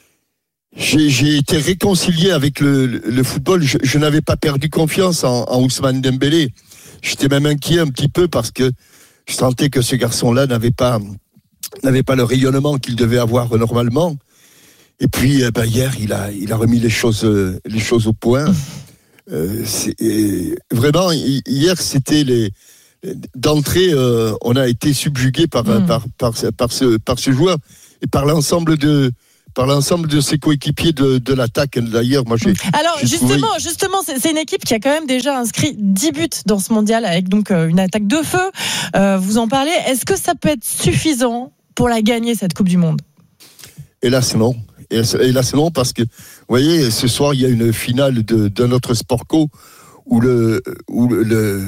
j'ai, j'ai été réconcilié avec le, le football. Je, je n'avais pas perdu confiance en, en Ousmane Dembélé. J'étais même inquiet un petit peu parce que je sentais que ce garçon-là n'avait pas, n'avait pas le rayonnement qu'il devait avoir normalement. Et puis, ben, hier, il a, il a remis les choses, les choses au point. Euh, c'est, vraiment, hier, c'était les, d'entrée, euh, on a été subjugué par, mmh. par, par, par, ce, par ce joueur et par l'ensemble de, par l'ensemble de ses coéquipiers de, de l'attaque. D'ailleurs, moi, j'ai. Alors, j'ai justement, trouvé... justement, c'est, c'est une équipe qui a quand même déjà inscrit dix buts dans ce mondial avec donc euh, une attaque de feu. Euh, vous en parlez. Est-ce que ça peut être suffisant pour la gagner, cette Coupe du Monde? Hélas, non. Hélas, non, parce que, vous voyez, ce soir, il y a une finale de, de notre sport co où le, où le, le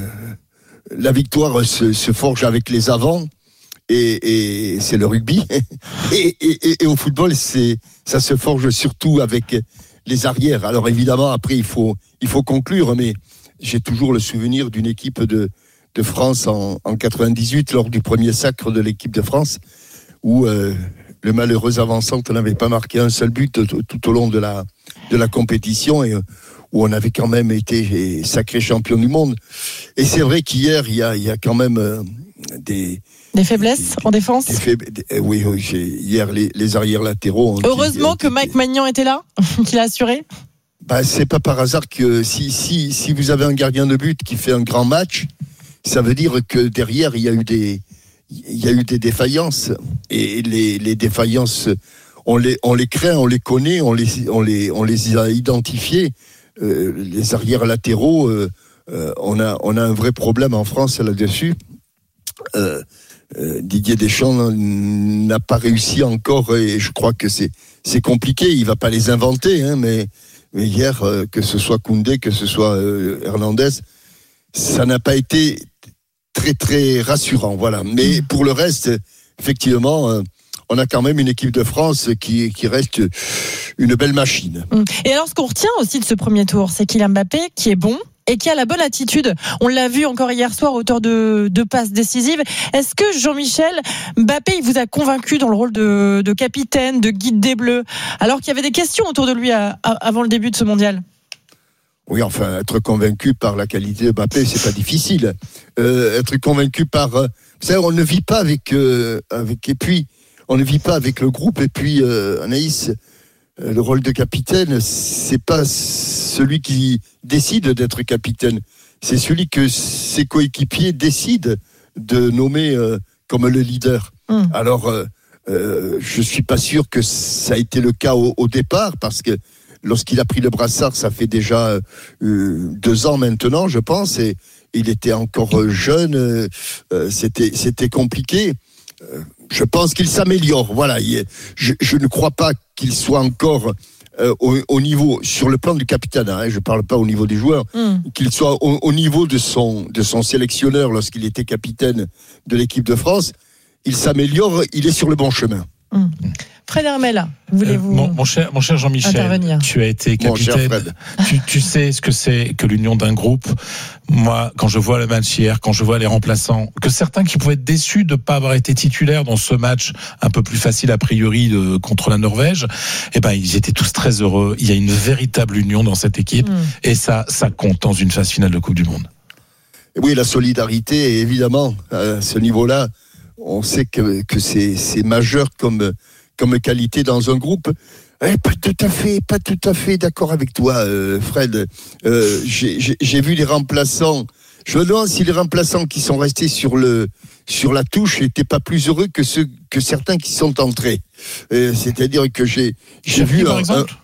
la victoire se, se forge avec les avants. Et, et c'est le rugby. Et, et, et au football, c'est, ça se forge surtout avec les arrières. Alors évidemment, après, il faut, il faut conclure, mais j'ai toujours le souvenir d'une équipe de, de France en, en quatre-vingt-dix-huit, lors du premier sacre de l'équipe de France, où euh, le malheureux avant-centre n'avait pas marqué un seul but tout, tout au long de la, de la compétition, et où on avait quand même été sacré champion du monde. Et c'est vrai qu'hier, il y a, il y a quand même euh, des... Des faiblesses des, en défense des faib... des, oui, oui j'ai, hier, les, les arrières latéraux... Heureusement été, que Mike Maignan était là, qu'il a assuré. Bah, c'est pas par hasard que si, si, si vous avez un gardien de but qui fait un grand match, ça veut dire que derrière, il y a eu des, il y a eu des défaillances. Et les, les défaillances, on les, on les craint, on les connaît, on les, on les, on les a identifiées. Euh, les arrières latéraux, euh, euh, on a, on a un vrai problème en France là-dessus. Euh, euh, Didier Deschamps n'a pas réussi encore, et je crois que c'est, c'est compliqué. Il va pas les inventer, hein, mais, mais hier, euh, que ce soit Koundé, que ce soit euh, Hernandez, ça n'a pas été très très rassurant. Voilà. Mais pour le reste, effectivement. Euh, on a quand même une équipe de France qui, qui reste une belle machine. Et alors, ce qu'on retient aussi de ce premier tour, c'est Kylian Mbappé, qui est bon et qui a la bonne attitude. On l'a vu encore hier soir, auteur de, de passes décisives. Est-ce que Jean-Michel, Mbappé, il vous a convaincu dans le rôle de, de capitaine, de guide des Bleus, alors qu'il y avait des questions autour de lui à, à, avant le début de ce mondial? Oui, enfin, être convaincu par la qualité de Mbappé, c'est pas difficile. Euh, être convaincu par... Euh, vous savez, on ne vit pas avec... Euh, avec et puis... On ne vit pas avec le groupe. Et puis, euh, Anaïs, euh, le rôle de capitaine, c'est pas celui qui décide d'être capitaine. C'est celui que ses coéquipiers décident de nommer euh, comme le leader. Mmh. Alors, euh, euh, je suis pas sûr que ça a été le cas au, au départ, parce que lorsqu'il a pris le brassard, ça fait déjà euh, deux ans maintenant, je pense, et il était encore jeune. Euh, c'était, c'était compliqué. Euh, Je pense qu'il s'améliore. Voilà. Je, je ne crois pas qu'il soit encore euh, au, au niveau, sur le plan du capitaine, hein, je ne parle pas au niveau des joueurs, mm. qu'il soit au, au niveau de son, de son sélectionneur lorsqu'il était capitaine de l'équipe de France. Il s'améliore, il est sur le bon chemin. Mm. Fred Hermel, voulez-vous euh, mon, mon, cher, mon cher Jean-Michel, intervenir. Tu as été capitaine. Tu, tu sais ce que c'est que l'union d'un groupe. Moi, quand je vois le match hier, quand je vois les remplaçants, que certains qui pouvaient être déçus de ne pas avoir été titulaires dans ce match un peu plus facile a priori de, contre la Norvège, eh ben ils étaient tous très heureux. Il y a une véritable union dans cette équipe, mmh. et ça, ça compte dans une phase finale de Coupe du Monde. Oui, la solidarité, évidemment, à ce niveau-là, on sait que, que c'est, c'est majeur comme comme qualité dans un groupe. Eh, pas tout à fait, pas tout à fait d'accord avec toi, euh, Fred. Euh, j'ai, j'ai, j'ai vu les remplaçants. Je me demande si les remplaçants qui sont restés sur le sur la touche n'étaient pas plus heureux que ceux que certains qui sont entrés. Euh, c'est-à-dire que j'ai j'ai Cherki, vu par un, exemple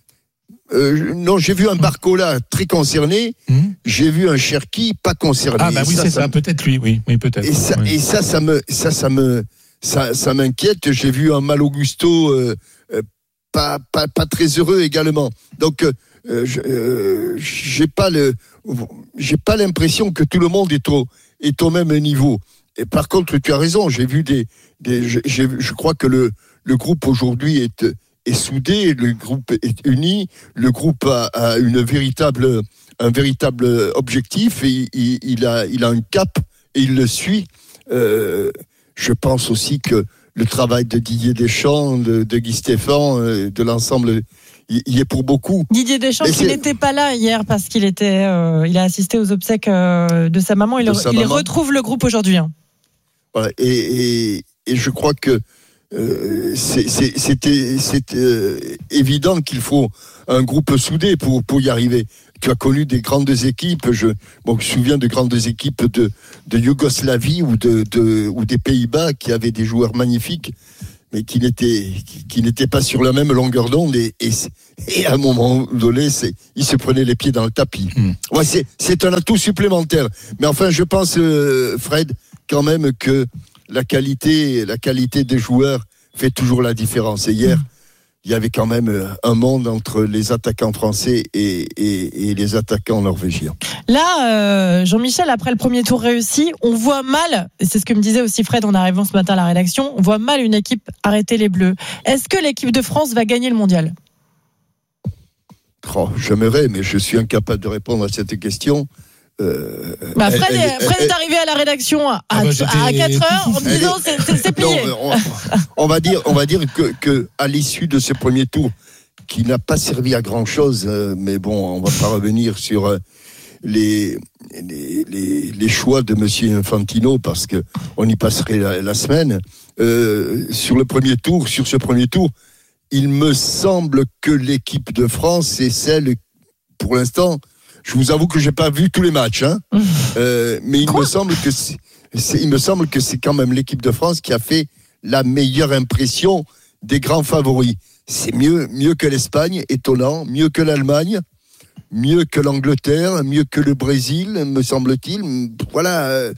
un, euh, non, j'ai vu un Barcola très concerné. Mmh. J'ai vu un Cherki pas concerné. Ah bah oui, ça, c'est ça, ça. Peut-être lui, oui, oui peut-être. Et ça, oui. et ça, ça me, ça, ça me, ça, ça m'inquiète. J'ai vu un Malo Gusto euh, euh, pas, pas, pas très heureux également. Donc, euh, je, euh, j'ai pas le, j'ai pas l'impression que tout le monde est au, est au même niveau. Et par contre, tu as raison. J'ai vu des, des j'ai, je crois que le, le groupe aujourd'hui est est soudé, le groupe est uni, le groupe a, a une véritable, un véritable objectif et il, il a, il a un cap et il le suit. Euh, je pense aussi que le travail de Didier Deschamps, de, de Guy Stéphane, de l'ensemble, il, il est pour beaucoup. Didier Deschamps qui n'était pas là hier parce qu'il était, euh, il a assisté aux obsèques euh, de sa maman. Il, sa il maman. retrouve le groupe aujourd'hui. Hein. Voilà, et, et, et je crois que euh, c'est, c'est, c'était, c'est euh, évident qu'il faut un groupe soudé pour, pour y arriver. Tu as connu des grandes équipes, je, bon, je me souviens de grandes équipes de, de Yougoslavie ou, de, de, ou des Pays-Bas qui avaient des joueurs magnifiques, mais qui n'étaient, qui, qui n'étaient pas sur la même longueur d'onde et, et, et à un moment donné, c'est, ils se prenaient les pieds dans le tapis. Mmh. Ouais, c'est, c'est un atout supplémentaire. Mais enfin, je pense, euh, Fred, quand même que la qualité, la qualité des joueurs fait toujours la différence. Et hier, mmh. il y avait quand même un monde entre les attaquants français et, et, et les attaquants norvégiens. Là, euh, Jean-Michel, après le premier tour réussi, on voit mal, et c'est ce que me disait aussi Fred en arrivant ce matin à la rédaction, on voit mal une équipe arrêter les Bleus. Est-ce que l'équipe de France va gagner le mondial ? Oh, j'aimerais, mais je suis incapable de répondre à cette question. Euh, bah Fred, elle, est, Fred elle, est arrivé à la rédaction à, ah bah à quatre heures en me disant c'est, c'est, c'est plié. Non, on, on va dire, on va dire que, que à l'issue de ce premier tour, qui n'a pas servi à grand chose, euh, mais bon, on va pas revenir sur euh, les, les, les les choix de Monsieur Infantino parce que on y passerait la, la semaine. Euh, sur le premier tour, sur ce premier tour, il me semble que l'équipe de France c'est celle, pour l'instant. Je vous avoue que j'ai pas vu tous les matchs, hein. euh, mais il Quoi me semble que c'est, c'est, il me semble que c'est quand même l'équipe de France qui a fait la meilleure impression des grands favoris. C'est mieux, mieux que l'Espagne, étonnant, mieux que l'Allemagne, mieux que l'Angleterre, mieux que le Brésil, me semble-t-il. Voilà. Euh,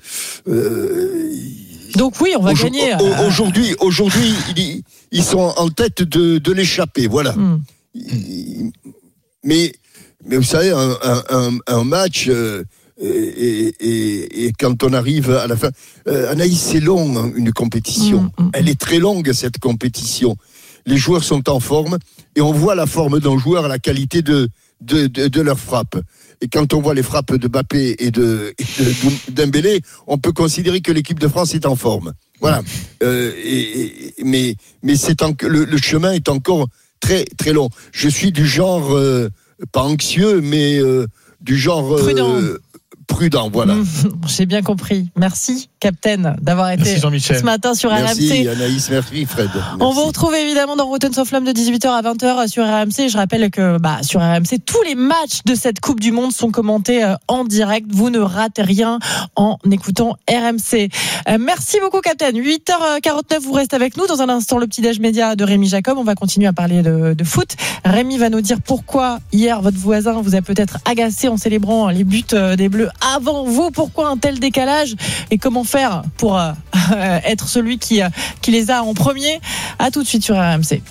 euh, Donc oui, on va aujourd'hui, gagner. Euh... Aujourd'hui, aujourd'hui, ils, ils sont en tête de, de l'échappée. Voilà. Mm. Ils, mais Mais vous savez, un, un, un match, euh, et, et, et quand on arrive à la fin... Euh, Anaïs, c'est long, une compétition. Mmh, mmh. Elle est très longue, cette compétition. Les joueurs sont en forme, et on voit la forme d'un joueur à la qualité de, de, de, de leur frappe. Et quand on voit les frappes de Mbappé et de, et de Dembélé, on peut considérer que l'équipe de France est en forme. Voilà. Euh, et, et, mais mais c'est en, le, le chemin est encore très, très long. Je suis du genre... Euh, pas anxieux, mais euh, du genre euh, prudent. Prudent, voilà. Mmh, j'ai bien compris. Merci, Captain, d'avoir été ce matin sur merci, R M C. Merci Anaïs, merci Fred. Merci. On vous retrouve évidemment dans Rotten sans flamme de dix-huit heures à vingt heures sur R M C. Je rappelle que bah, sur R M C, tous les matchs de cette Coupe du Monde sont commentés euh, en direct. Vous ne ratez rien en écoutant R M C. Euh, merci beaucoup, Captain. huit heures quarante-neuf, vous restez avec nous. Dans un instant, le petit-déj média de Rémi Jacob. On va continuer à parler de, de foot. Rémi va nous dire pourquoi hier, votre voisin vous a peut-être agacé en célébrant les buts des Bleus avant vous. Pourquoi un tel décalage et comment faire pour euh, être celui qui, euh, qui les a en premier. À tout de suite sur R M C.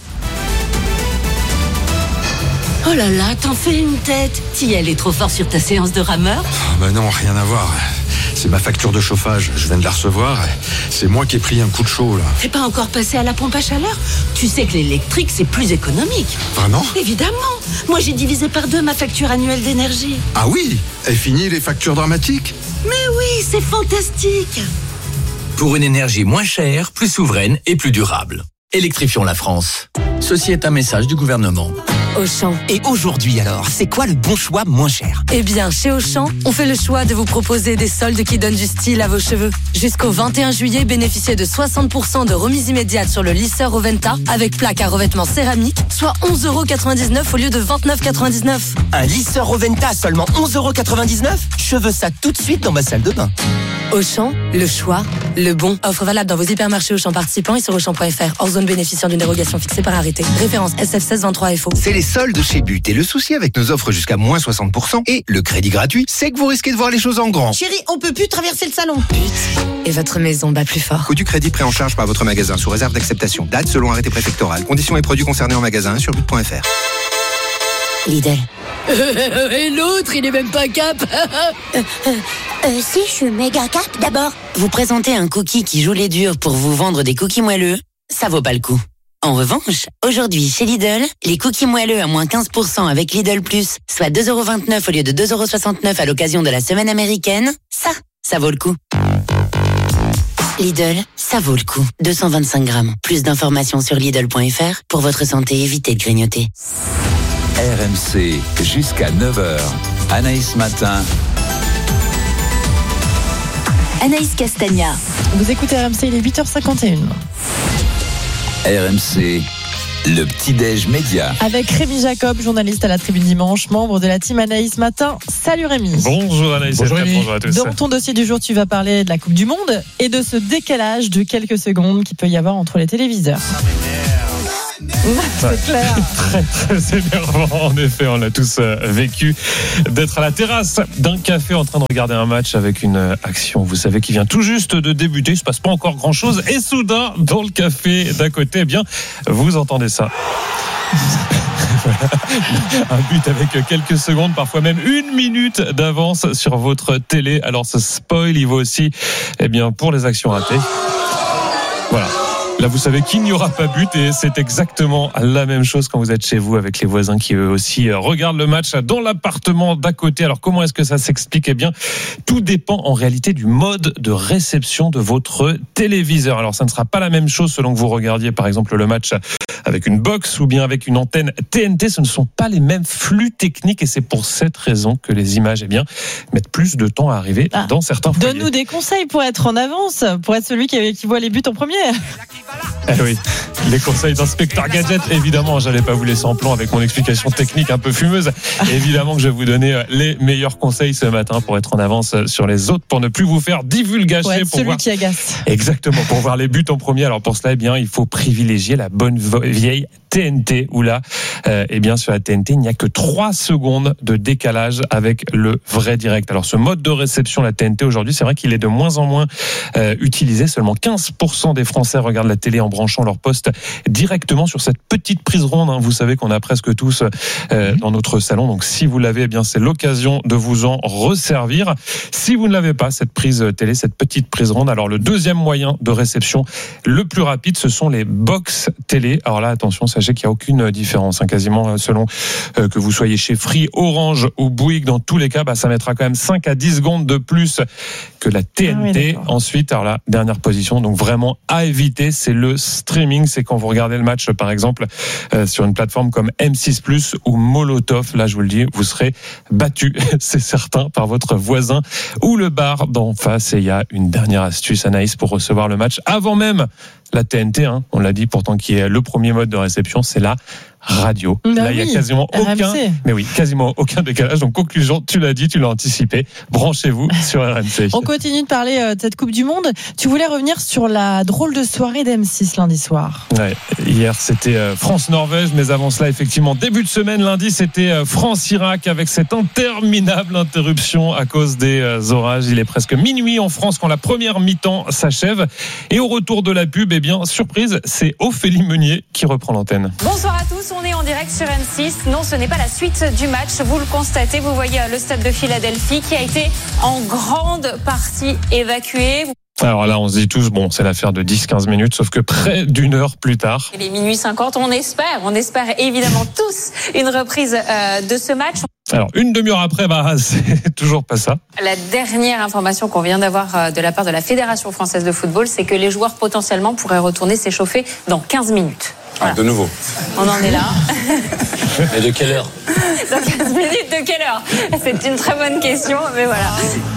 Oh là là, t'en fais une tête. T'y allais trop fort sur ta séance de rameur ? Oh bah non, rien à voir. C'est ma facture de chauffage, je viens de la recevoir. C'est moi qui ai pris un coup de chaud là. T'es pas encore passé à la pompe à chaleur ? Tu sais que l'électrique c'est plus économique. Vraiment ? Évidemment. Moi j'ai divisé par deux ma facture annuelle d'énergie. Ah oui ? Et fini les factures dramatiques ? Mais oui, c'est fantastique. Pour une énergie moins chère, plus souveraine et plus durable. Électrifions la France. Ceci est un message du gouvernement. Auchan. Et aujourd'hui alors, c'est quoi le bon choix moins cher ? Eh bien, chez Auchan, on fait le choix de vous proposer des soldes qui donnent du style à vos cheveux. Jusqu'au vingt et un juillet, bénéficiez de soixante pour cent de remise immédiate sur le lisseur Roventa avec plaque à revêtement céramique, soit onze euros quatre-vingt-dix-neuf au lieu de vingt-neuf euros quatre-vingt-dix-neuf. Un lisseur Roventa à seulement onze euros quatre-vingt-dix-neuf ? Je veux ça tout de suite dans ma salle de bain. Auchan, le choix, le bon. Offre valable dans vos hypermarchés Auchan participants et sur Auchan point F R. Hors zone bénéficiant d'une dérogation fixée par arrêté. Référence S F seize vingt-trois F O. C'est les soldes chez But. Et le souci avec nos offres jusqu'à moins soixante pour cent et le crédit gratuit, c'est que vous risquez de voir les choses en grand. Chérie, on peut plus traverser le salon. But. Et votre maison bat plus fort. Coût du crédit pris en charge par votre magasin sous réserve d'acceptation. Date selon arrêté préfectoral. Conditions et produits concernés en magasin sur but point F R. Lidl. Et l'autre, il est même pas cap. euh, euh, euh, si, je suis méga cap d'abord. Vous présentez un cookie qui joue les durs pour vous vendre des cookies moelleux, ça vaut pas le coup. En revanche, aujourd'hui chez Lidl, les cookies moelleux à moins quinze pour cent avec Lidl Plus, soit deux euros vingt-neuf au lieu de deux euros soixante-neuf à l'occasion de la semaine américaine, ça, ça vaut le coup. Lidl, ça vaut le coup. deux cent vingt-cinq grammes. Plus d'informations sur Lidl point F R. Pour votre santé, évitez de grignoter. R M C jusqu'à neuf heures. Anaïs Matin. Anaïs Castagna. Vous écoutez R M C, il est huit heures cinquante et une. R M C, le petit-déj média. Avec Rémi Jacob, journaliste à la Tribune Dimanche, membre de la team Anaïs Matin. Salut Rémi. Bonjour Anaïs. Bonjour, Rémi. Bonjour à tous. Dans ton dossier du jour, tu vas parler de la Coupe du Monde et de ce décalage de quelques secondes qu'il peut y avoir entre les téléviseurs. C'est clair. Très très énervant en effet, on l'a tous vécu d'être à la terrasse d'un café en train de regarder un match avec une action, vous savez, qui vient tout juste de débuter, il se passe pas encore grand chose et soudain dans le café d'à côté, eh bien vous entendez ça. Un but avec quelques secondes, parfois même une minute d'avance sur votre télé. Alors ce spoil, il vaut aussi eh bien pour les actions ratées. Voilà. Là, vous savez qu'il n'y aura pas but et c'est exactement la même chose quand vous êtes chez vous avec les voisins qui eux aussi regardent le match dans l'appartement d'à côté. Alors, comment est-ce que ça s'explique ? Eh bien, tout dépend en réalité du mode de réception de votre téléviseur. Alors, ça ne sera pas la même chose selon que vous regardiez par exemple le match avec une box ou bien avec une antenne T N T. Ce ne sont pas les mêmes flux techniques et c'est pour cette raison que les images, eh bien, mettent plus de temps à arriver ah, dans certains foyers. Donne-nous des conseils pour être en avance, pour être celui qui, qui voit les buts en premier. Eh oui, les conseils d'Inspecteur Gadget, évidemment, j'allais pas vous laisser en plan avec mon explication technique un peu fumeuse. Évidemment que je vais vous donner les meilleurs conseils ce matin pour être en avance sur les autres, pour ne plus vous faire divulgacher. Pour être pour celui voir... qui agace. Exactement, pour voir les buts en premier. Alors pour cela, eh bien, il faut privilégier la bonne vieille T N T, où là, euh, eh bien, sur la T N T, il n'y a que trois secondes de décalage avec le vrai direct. Alors ce mode de réception, la T N T aujourd'hui, c'est vrai qu'il est de moins en moins euh, utilisé. Seulement quinze pour cent des Français regardent la télé en branchant leur poste directement sur cette petite prise ronde. Hein. Vous savez qu'on a presque tous euh, dans notre salon. Donc si vous l'avez, eh bien c'est l'occasion de vous en resservir. Si vous ne l'avez pas, cette prise télé, cette petite prise ronde, alors le deuxième moyen de réception le plus rapide, ce sont les box télé. Alors là, attention, sachez qu'il n'y a aucune différence. Hein. Quasiment selon euh, que vous soyez chez Free, Orange ou Bouygues, dans tous les cas, bah, ça mettra quand même cinq à dix secondes de plus que la T N T. Ah oui, ensuite, alors la dernière position, donc vraiment à éviter, c'est le streaming. C'est quand vous regardez le match, par exemple, euh, sur une plateforme comme M six plus ou Molotov. Là, je vous le dis, vous serez battu, c'est certain, par votre voisin ou le bar d'en face. Et il y a une dernière astuce, Anaïs, pour recevoir le match avant même la T N T, hein, on l'a dit pourtant, qui est le premier mode de réception, c'est la radio. Bah Là, il oui, y a quasiment R M C. aucun, mais oui, quasiment aucun décalage. Donc, conclusion, tu l'as dit, tu l'as anticipé. Branchez-vous sur R M C. On continue de parler euh, de cette Coupe du Monde. Tu voulais revenir sur la drôle de soirée d'M six lundi soir. Ouais, hier, c'était euh, France-Norvège, mais avant cela, effectivement, début de semaine, lundi, c'était euh, France-Irak avec cette interminable interruption à cause des euh, orages. Il est presque minuit en France quand la première mi-temps s'achève. Et au retour de la pub, eh bien, surprise, c'est Ophélie Meunier qui reprend l'antenne. Bonsoir à tous, on est en direct sur M six. Non, ce n'est pas la suite du match, vous le constatez, vous voyez le stade de Philadelphie qui a été en grande partie évacué. Alors là, on se dit tous, bon, c'est l'affaire de dix à quinze minutes, sauf que près d'une heure plus tard. Il est minuit cinquante, on espère, on espère évidemment tous une reprise euh, de ce match. Alors, une demi-heure après, bah, c'est toujours pas ça. La dernière information qu'on vient d'avoir de la part de la Fédération française de football, c'est que les joueurs potentiellement pourraient retourner s'échauffer dans quinze minutes. Voilà. Ah, de nouveau. On en est là. Mais de quelle heure ? Dans quinze minutes, de quelle heure ? C'est une très bonne question, mais voilà.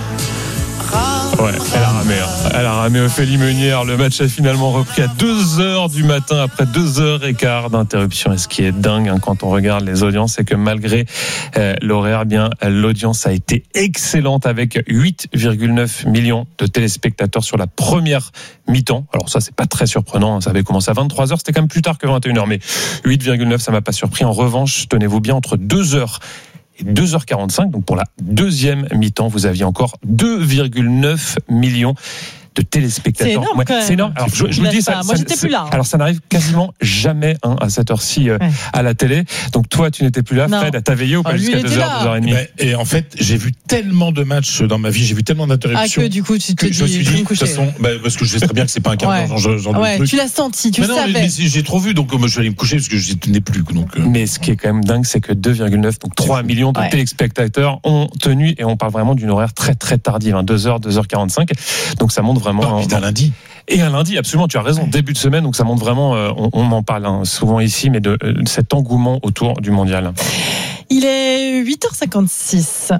Ouais, elle a ramé. Hein. Elle a ramé Ophélie Meunier. Le match a finalement repris à deux heures du matin après deux heures et quart d'interruption. Et ce qui est dingue hein, quand on regarde les audiences, c'est que malgré euh, l'horaire, bien l'audience a été excellente avec huit virgule neuf millions de téléspectateurs sur la première mi-temps. Alors ça, c'est pas très surprenant. Hein. Ça avait commencé à vingt-trois heures. C'était quand même plus tard que vingt et une heures. Mais huit virgule neuf, ça m'a pas surpris. En revanche, tenez-vous bien, entre deux heures et deux heures quarante-cinq, donc pour la deuxième mi-temps, vous aviez encore deux virgule neuf millions de téléspectateurs. C'est énorme, ouais, quand même. C'est énorme. Alors, je, je vous dis ça. Moi, ça, j'étais plus là. Hein. Alors, ça n'arrive quasiment jamais hein, à cette heure-ci euh, ouais. à la télé. Donc, toi, tu n'étais plus là. Non. Fred, t'as veillé ou pas ah, jusqu'à deux heures, deux heures trente? Et en fait, j'ai vu tellement de matchs dans ma vie, j'ai vu tellement d'interruptions. Ah, que du coup, tu t'es je me suis dit, de toute façon, bah, parce que je sais très bien que c'est pas un quart d'heure, ouais. genre, genre ouais, de truc. Tu l'as senti, tu mais le non, savais. Mais, mais j'ai trop vu, donc moi, je suis allé me coucher parce que je n'ai plus. Donc, euh... Mais ce qui est quand même dingue, c'est que deux virgule neuf, donc trois millions de ouais. téléspectateurs ont tenu, et on parle vraiment d'une horaire très, très tardive, hein, deux heures, deux heures quarante-cinq. Donc, ça montre vraiment vraiment. Oh, un lundi. Et un lundi, absolument, tu as raison. Début de semaine, donc ça montre vraiment, euh, on, on en parle hein, souvent ici, mais de, de cet engouement autour du mondial. Il est huit heures cinquante-six.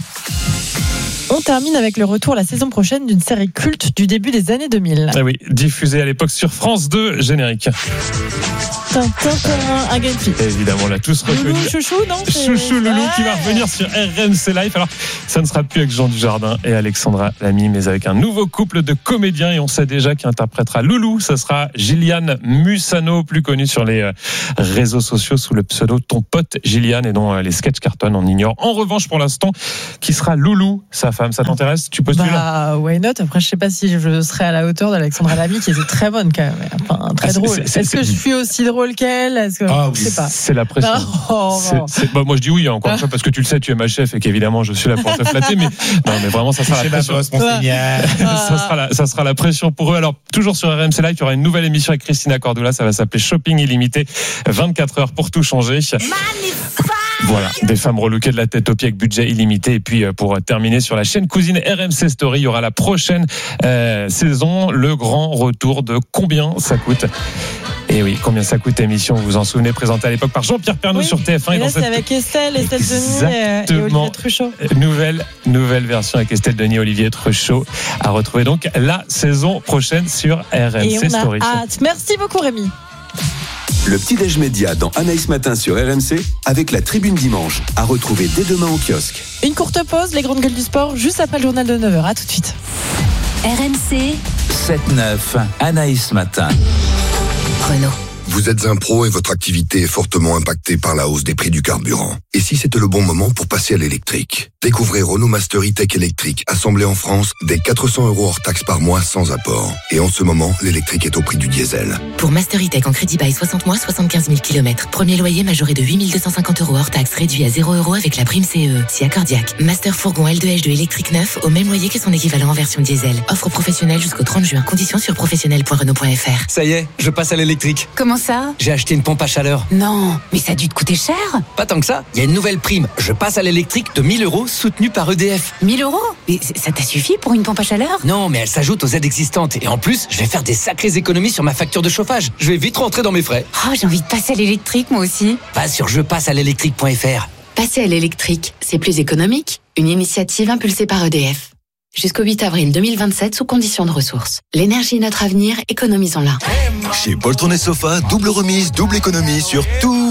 On termine avec le retour la saison prochaine d'une série culte du début des années deux mille. Ah oui, diffusée à l'époque sur France deux, générique. Tintin comme un Genfi. Évidemment, on l'a tous reconnu. Loulou, chouchou, non Chouchou Loulou ouais. qui va revenir sur R M C Live. Alors, ça ne sera plus avec Jean Dujardin et Alexandra Lamy, mais avec un nouveau couple de comédiens. Et on sait déjà qui interprétera Loulou. Ça sera Gillian Mussano, plus connue sur les réseaux sociaux sous le pseudo Ton pote Gillian, et dont les sketchs cartonnent, on ignore. En revanche, pour l'instant, qui sera Loulou, sa femme. Ça t'intéresse? Tu postules? Bah, why not? Après, je sais pas si je serai à la hauteur d'Alexandra Lamy, qui était très bonne quand même. Enfin, très ah, drôle. C'est, c'est, Est-ce c'est, que je suis aussi drôle qu'elle? Est-ce que... Ah, je sais pas. C'est la pression. Oh, c'est, c'est... Bah, moi, je dis oui, encore une fois, parce que tu le sais, tu es ma chef et qu'évidemment, je suis là pour te flatter. Mais, non, mais vraiment, ça sera la pression. Boss, ça, sera la, ça sera la pression pour eux. Alors, toujours sur R M C Live, il y aura une nouvelle émission avec Christina Cordula. Ça va s'appeler Shopping Illimité. vingt-quatre heures pour tout changer. Magnifique! Voilà, des femmes relookées de la tête aux pieds avec budget illimité. Et puis pour terminer sur la chaîne cousine R M C Story, il y aura la prochaine euh, saison, le grand retour de Combien ça coûte. Et oui, Combien ça coûte, émission, vous vous en souvenez, présentée à l'époque par Jean-Pierre Pernaut oui. sur T F un. Et, et là, dans c'est cette... avec Estelle, Estelle Denis et, et Olivier Truchot. Nouvelle, nouvelle version avec Estelle Denis et Olivier Truchot à retrouver donc la saison prochaine sur R M C et on a Story. Hâte. Merci beaucoup, Rémi. Le petit-déj média dans Anaïs Matin sur R M C avec la Tribune Dimanche. À retrouver dès demain au kiosque. Une courte pause, les grandes gueules du sport, juste après le journal de neuf heures. À tout de suite. R M C sept neuf, Anaïs Matin. Renault. Vous êtes un pro et votre activité est fortement impactée par la hausse des prix du carburant. Et si c'était le bon moment pour passer à l'électrique? Découvrez Renault Master E-Tech électrique, assemblé en France, dès quatre cents euros hors taxe par mois sans apport. Et en ce moment, l'électrique est au prix du diesel. Pour Master E-Tech en crédit bail soixante mois, soixante-quinze mille kilomètres. Premier loyer majoré de huit mille deux cent cinquante euros hors taxe, réduit à zéro euros avec la prime C E E. Si accordiaque. Master Fourgon L deux H deux électrique neuf au même loyer que son équivalent en version diesel. Offre professionnelle jusqu'au trente juin. Conditions sur professionnel point renault point f r. Ça y est, je passe à l'électrique. Comment ça? J'ai acheté une pompe à chaleur. Non, mais ça a dû te coûter cher. Pas tant que ça, il y a une nouvelle prime. Je passe à l'électrique de mille euros soutenue par E D F. mille euros? Mais ça t'a suffi pour une pompe à chaleur? Non, mais elle s'ajoute aux aides existantes. Et en plus, je vais faire des sacrées économies sur ma facture de chauffage. Je vais vite rentrer dans mes frais. Oh, j'ai envie de passer à l'électrique, moi aussi. Va sur je passe à l'électrique point f r. Passer à l'électrique, c'est plus économique. Une initiative impulsée par E D F. Jusqu'au huit avril deux mille vingt-sept, sous conditions de ressources. L'énergie est notre avenir, économisons-la. Chez Poltron et Sofa, double remise, double économie sur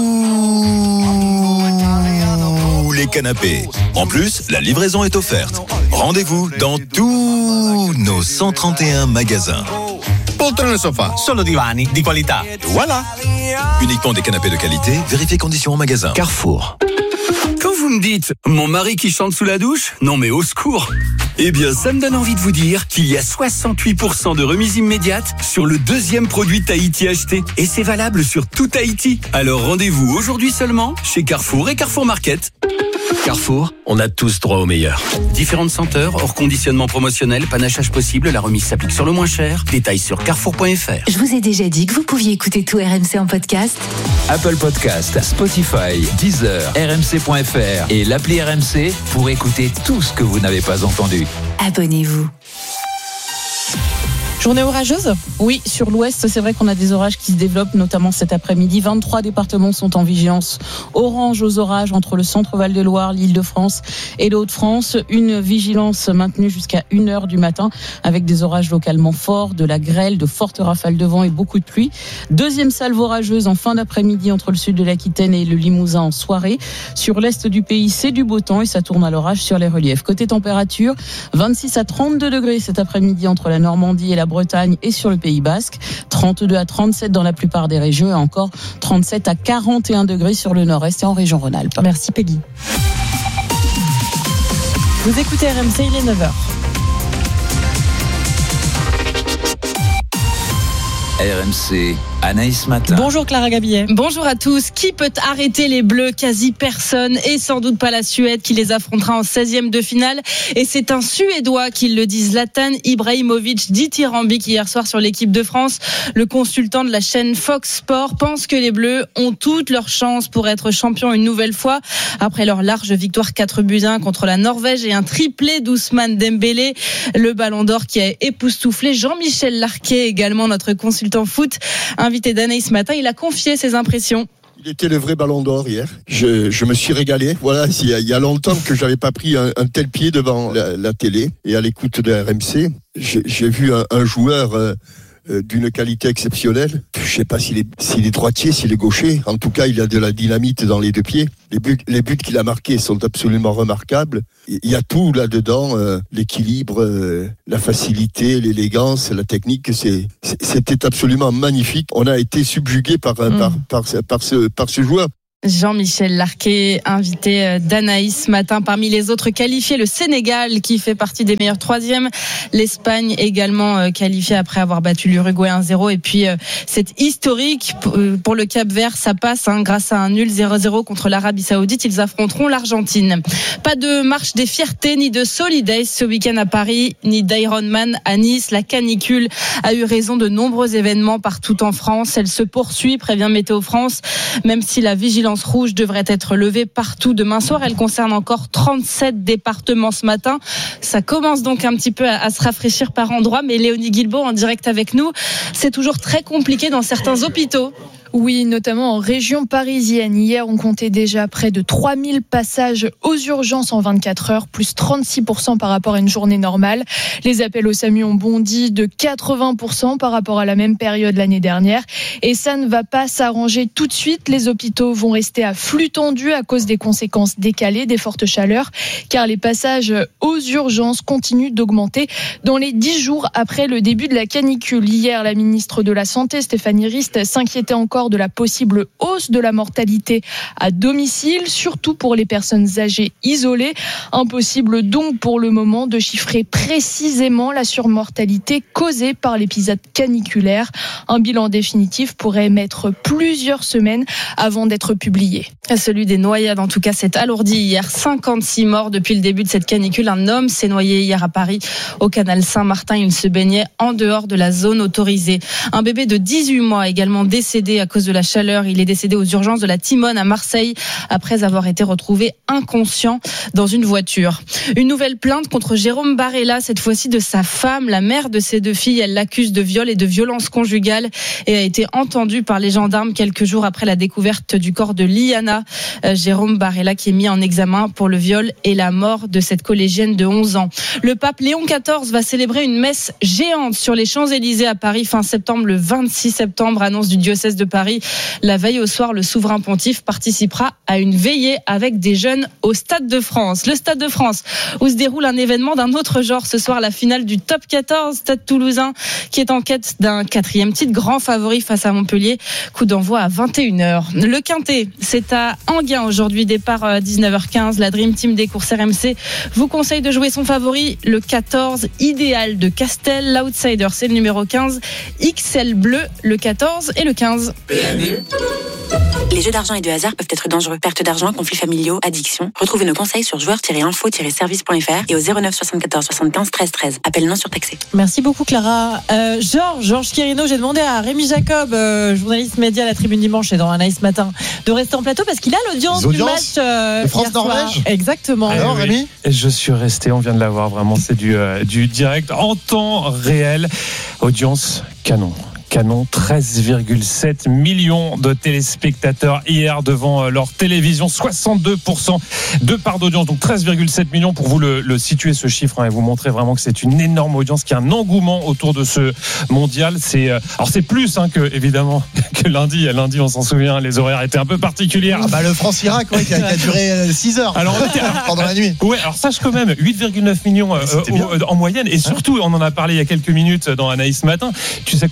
tous les canapés. En plus, la livraison est offerte. Rendez-vous dans tous nos cent trente et un magasins. Poltron et Sofa, solo divani di qualità. Voilà. Uniquement des canapés de qualité, vérifiez conditions en magasin. Carrefour. Quand vous me dites « mon mari qui chante sous la douche », non mais au secours. Eh bien, ça me donne envie de vous dire qu'il y a soixante-huit pour cent de remise immédiate sur le deuxième produit Tahiti acheté. Et c'est valable sur tout Tahiti. Alors rendez-vous aujourd'hui seulement chez Carrefour et Carrefour Market. Carrefour, on a tous droit au meilleur. Différentes senteurs, hors conditionnement promotionnel, panachage possible, la remise s'applique sur le moins cher. Détails sur carrefour point f r. Je vous ai déjà dit que vous pouviez écouter tout R M C en podcast. Apple Podcast, Spotify, Deezer, R M C point f r et l'appli R M C pour écouter tout ce que vous n'avez pas entendu. Abonnez-vous. Journée orageuse? Oui, sur l'ouest, c'est vrai qu'on a des orages qui se développent, notamment cet après-midi. vingt-trois départements sont en vigilance orange aux orages entre le centre Val-de-Loire, l'Île-de-France et le Hauts-de-France. Une vigilance maintenue jusqu'à une heure du matin avec des orages localement forts, de la grêle, de fortes rafales de vent et beaucoup de pluie. Deuxième salve orageuse en fin d'après-midi entre le sud de l'Aquitaine et le Limousin en soirée. Sur l'est du pays, c'est du beau temps et ça tourne à l'orage sur les reliefs. Côté température, vingt-six à trente-deux degrés cet après-midi entre la Normandie et la Bretagne et sur le Pays Basque, trente-deux à trente-sept dans la plupart des régions et encore trente-sept à quarante et un degrés sur le nord-est et en région Rhône-Alpes. Merci Peggy. Vous écoutez R M C, il est neuf heures. R M C, Anaïs Matin. Bonjour Clara Gabillet. Bonjour à tous. Qui peut arrêter les Bleus? Quasi personne, et sans doute pas la Suède qui les affrontera en seizième de finale. Et c'est un Suédois qui le dit, Zlatan Ibrahimovic, dithyrambique hier soir sur l'équipe de France. Le consultant de la chaîne Fox Sport pense que les Bleus ont toutes leurs chances pour être champions une nouvelle fois après leur large victoire quatre buts à un contre la Norvège et un triplé d'Ousmane Dembélé. Le Ballon d'Or qui a époustouflé Jean-Michel Larquet, également notre consultant foot, invité d'Anaïs ce matin. Il a confié ses impressions. Il était le vrai Ballon d'Or hier. Je, je me suis régalé. Voilà, il y a, il y a longtemps que j'avais pas pris un, un tel pied devant la, la télé et à l'écoute de R M C. J'ai, j'ai vu un, un joueur euh, d'une qualité exceptionnelle. Je sais pas s'il est, s'il est droitier, s'il est gaucher. En tout cas, il a de la dynamite dans les deux pieds. Les buts, les buts qu'il a marqués sont absolument remarquables. Il y a tout là-dedans, euh, l'équilibre, euh, la facilité, l'élégance, la technique. C'est, c'était absolument magnifique. On a été subjugué par, mmh. par, par, par, ce, par ce joueur. Jean-Michel Larquet, invité d'Anaïs ce matin. Parmi les autres qualifiés, le Sénégal qui fait partie des meilleurs troisièmes. L'Espagne également qualifiée après avoir battu l'Uruguay un zéro. Et puis c'est historique pour le Cap-Vert. Ça passe hein, grâce à un nul zéro zéro contre l'Arabie Saoudite. Ils affronteront l'Argentine. Pas de marche des fiertés ni de Solidays ce week-end à Paris, ni d'Ironman à Nice. La canicule a eu raison de nombreux événements partout en France. Elle se poursuit, prévient Météo France, même si la vigilance rouge devrait être levée partout demain soir. Elle concerne encore trente-sept départements ce matin. Ça commence donc un petit peu à, à se rafraîchir par endroits, mais Léonie Guilbault en direct avec nous. C'est toujours très compliqué dans certains hôpitaux. Oui, notamment en région parisienne. Hier, on comptait déjà près de trois mille passages aux urgences en vingt-quatre heures, plus trente-six pour cent par rapport à une journée normale. Les appels au SAMU ont bondi de quatre-vingts pour cent par rapport à la même période l'année dernière. Et ça ne va pas s'arranger tout de suite. Les hôpitaux vont rester à flux tendu à cause des conséquences décalées des fortes chaleurs, car les passages aux urgences continuent d'augmenter dans les dix jours après le début de la canicule. Hier, la ministre de la Santé, Stéphanie Rist, s'inquiétait encore de la possible hausse de la mortalité à domicile, surtout pour les personnes âgées isolées. Impossible donc pour le moment de chiffrer précisément la surmortalité causée par l'épisode caniculaire. Un bilan définitif pourrait mettre plusieurs semaines avant d'être publié. Celui des noyades, en tout cas, s'est alourdi hier. cinquante-six morts depuis le début de cette canicule. Un homme s'est noyé hier à Paris, au canal Saint-Martin. Il se baignait en dehors de la zone autorisée. Un bébé de dix-huit mois également décédé à cause de la chaleur. Il est décédé aux urgences de la Timone à Marseille après avoir été retrouvé inconscient dans une voiture. Une nouvelle plainte contre Jérôme Barella, cette fois-ci de sa femme, la mère de ses deux filles. Elle l'accuse de viol et de violence conjugale et a été entendue par les gendarmes quelques jours après la découverte du corps de Liana. Euh, Jérôme Barella qui est mis en examen pour le viol et la mort de cette collégienne de onze ans. Le pape Léon quatorze va célébrer une messe géante sur les Champs-Élysées à Paris fin septembre, le vingt-six septembre, annonce du diocèse de Paris. La veille au soir, le souverain pontife participera à une veillée avec des jeunes au Stade de France. Le Stade de France, où se déroule un événement d'un autre genre ce soir, la finale du top quatorze, Stade Toulousain, qui est en quête d'un quatrième titre, grand favori face à Montpellier. Coup d'envoi à vingt et une heures. Le Quintet, c'est à Enghien aujourd'hui, départ à dix-neuf heures quinze. La Dream Team des courses R M C vous conseille de jouer son favori, le quatorze, Idéal de Castel. L'outsider, c'est le numéro quinze, X L Bleu, le quatorze et le quinze. Les jeux d'argent et de hasard peuvent être dangereux. Perte d'argent, conflits familiaux, addiction. Retrouvez nos conseils sur joueurs tiret info tiret service point f r et au zéro neuf soixante-quatorze soixante-quinze treize treize. Appel non surtaxé. Merci beaucoup Clara. Euh, Georges, Georges Quirino, j'ai demandé à Rémi Jacob, euh, journaliste média à la Tribune Dimanche et dans Anaïs ce matin, de rester en plateau parce qu'il a l'audience du match euh, France-Norvège. Exactement. Alors oui, Rémi, oui. Je suis resté, on vient de l'avoir vraiment, c'est du, euh, du direct en temps réel. Audience canon. Canon, treize virgule sept millions de téléspectateurs hier devant leur télévision, soixante-deux pour cent de part d'audience, donc treize virgule sept millions pour vous le, le situer ce chiffre hein, et vous montrer vraiment que c'est une énorme audience, qu'il y a un engouement autour de ce mondial. C'est alors c'est plus hein, que évidemment que lundi. Lundi, on s'en souvient, les horaires étaient un peu particuliers. Ah bah le France-Irak ouais, qui, a, qui a duré six heures. Alors pendant la nuit. Ouais, alors sache quand même huit virgule neuf millions euh, euh, en moyenne et surtout on en a parlé il y a quelques minutes dans Anaïs ce matin. Tu sais combien de personnes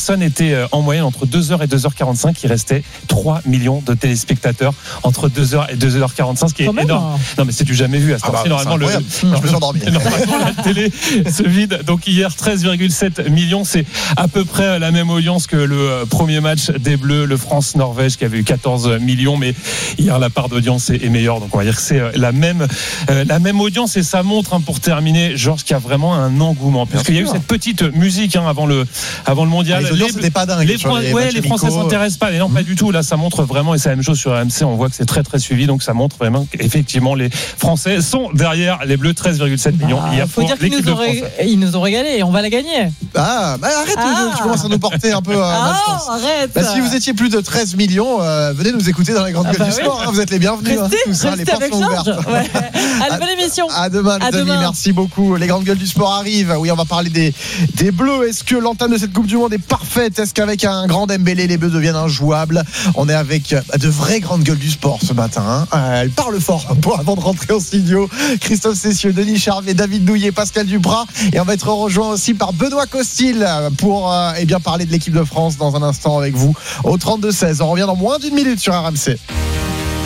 personnes étaient en moyenne entre deux heures et deux heures quarante-cinq. Il restait trois millions de téléspectateurs entre deux heures et deux heures quarante-cinq, ce qui est Quand énorme. même. Non, mais c'est du jamais vu à ce Ah bah, temps-ci. Normalement, le, je me suis endormi. normalement, la télé se vide. Donc hier, treize virgule sept millions. C'est à peu près la même audience que le premier match des Bleus, le France-Norvège, qui avait eu quatorze millions. Mais hier, la part d'audience est, est meilleure. Donc on va dire que c'est la même, euh, la même audience. Et ça montre, hein, pour terminer, Georges, qu'il y a vraiment un engouement. Parce qu'il y a eu cette petite musique, hein, avant le, avant le mondial. Les audiences n'étaient pas dingues. Les, Fran- les, ouais, les Français s'intéressent pas. Mais non, mmh. pas du tout. Là, ça montre vraiment, et c'est la même chose sur R M C. On voit que c'est très, très suivi. Donc ça montre vraiment qu'effectivement, les Français sont derrière les Bleus. treize virgule sept millions. Bah, hier faut pour dire qu'ils l'équipe nous, de ont ré... France. ils nous ont régalé et on va la gagner. Ah, bah arrête, Ah. tu commences à nous porter un peu. Euh, Ah, malchance. arrête. Bah, si vous étiez plus de treize millions, euh, venez nous écouter dans les grandes Ah gueules bah du oui. sport. Hein, vous êtes les bienvenus. Restez, hein, tout ça, les restez portes avec sont Georges. ouvertes. Ouais. Allez, bonne émission. À demain, les À amis. demain. Merci beaucoup. Les grandes gueules du sport arrivent. Oui, on va parler des, des Bleus. Est-ce que l'entame de cette Coupe du Monde est parfaite? Est-ce qu'avec un grand Dembélé, les Bleus deviennent injouables? On est avec de vraies grandes gueules du sport ce matin. Hein. Euh, elle parle fort pour, avant de rentrer au studio. Christophe Cessieux, Denis Charvet, David Douillet, Pascal Duprat. Et on va être rejoint aussi par Benoît Costil pour euh, eh bien, parler de l'équipe de France dans un instant avec vous au trente-deux seize. On revient dans moins d'une minute sur R M C.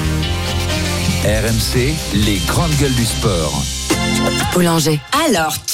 R M C, les grandes gueules du sport. Boulanger. Alors,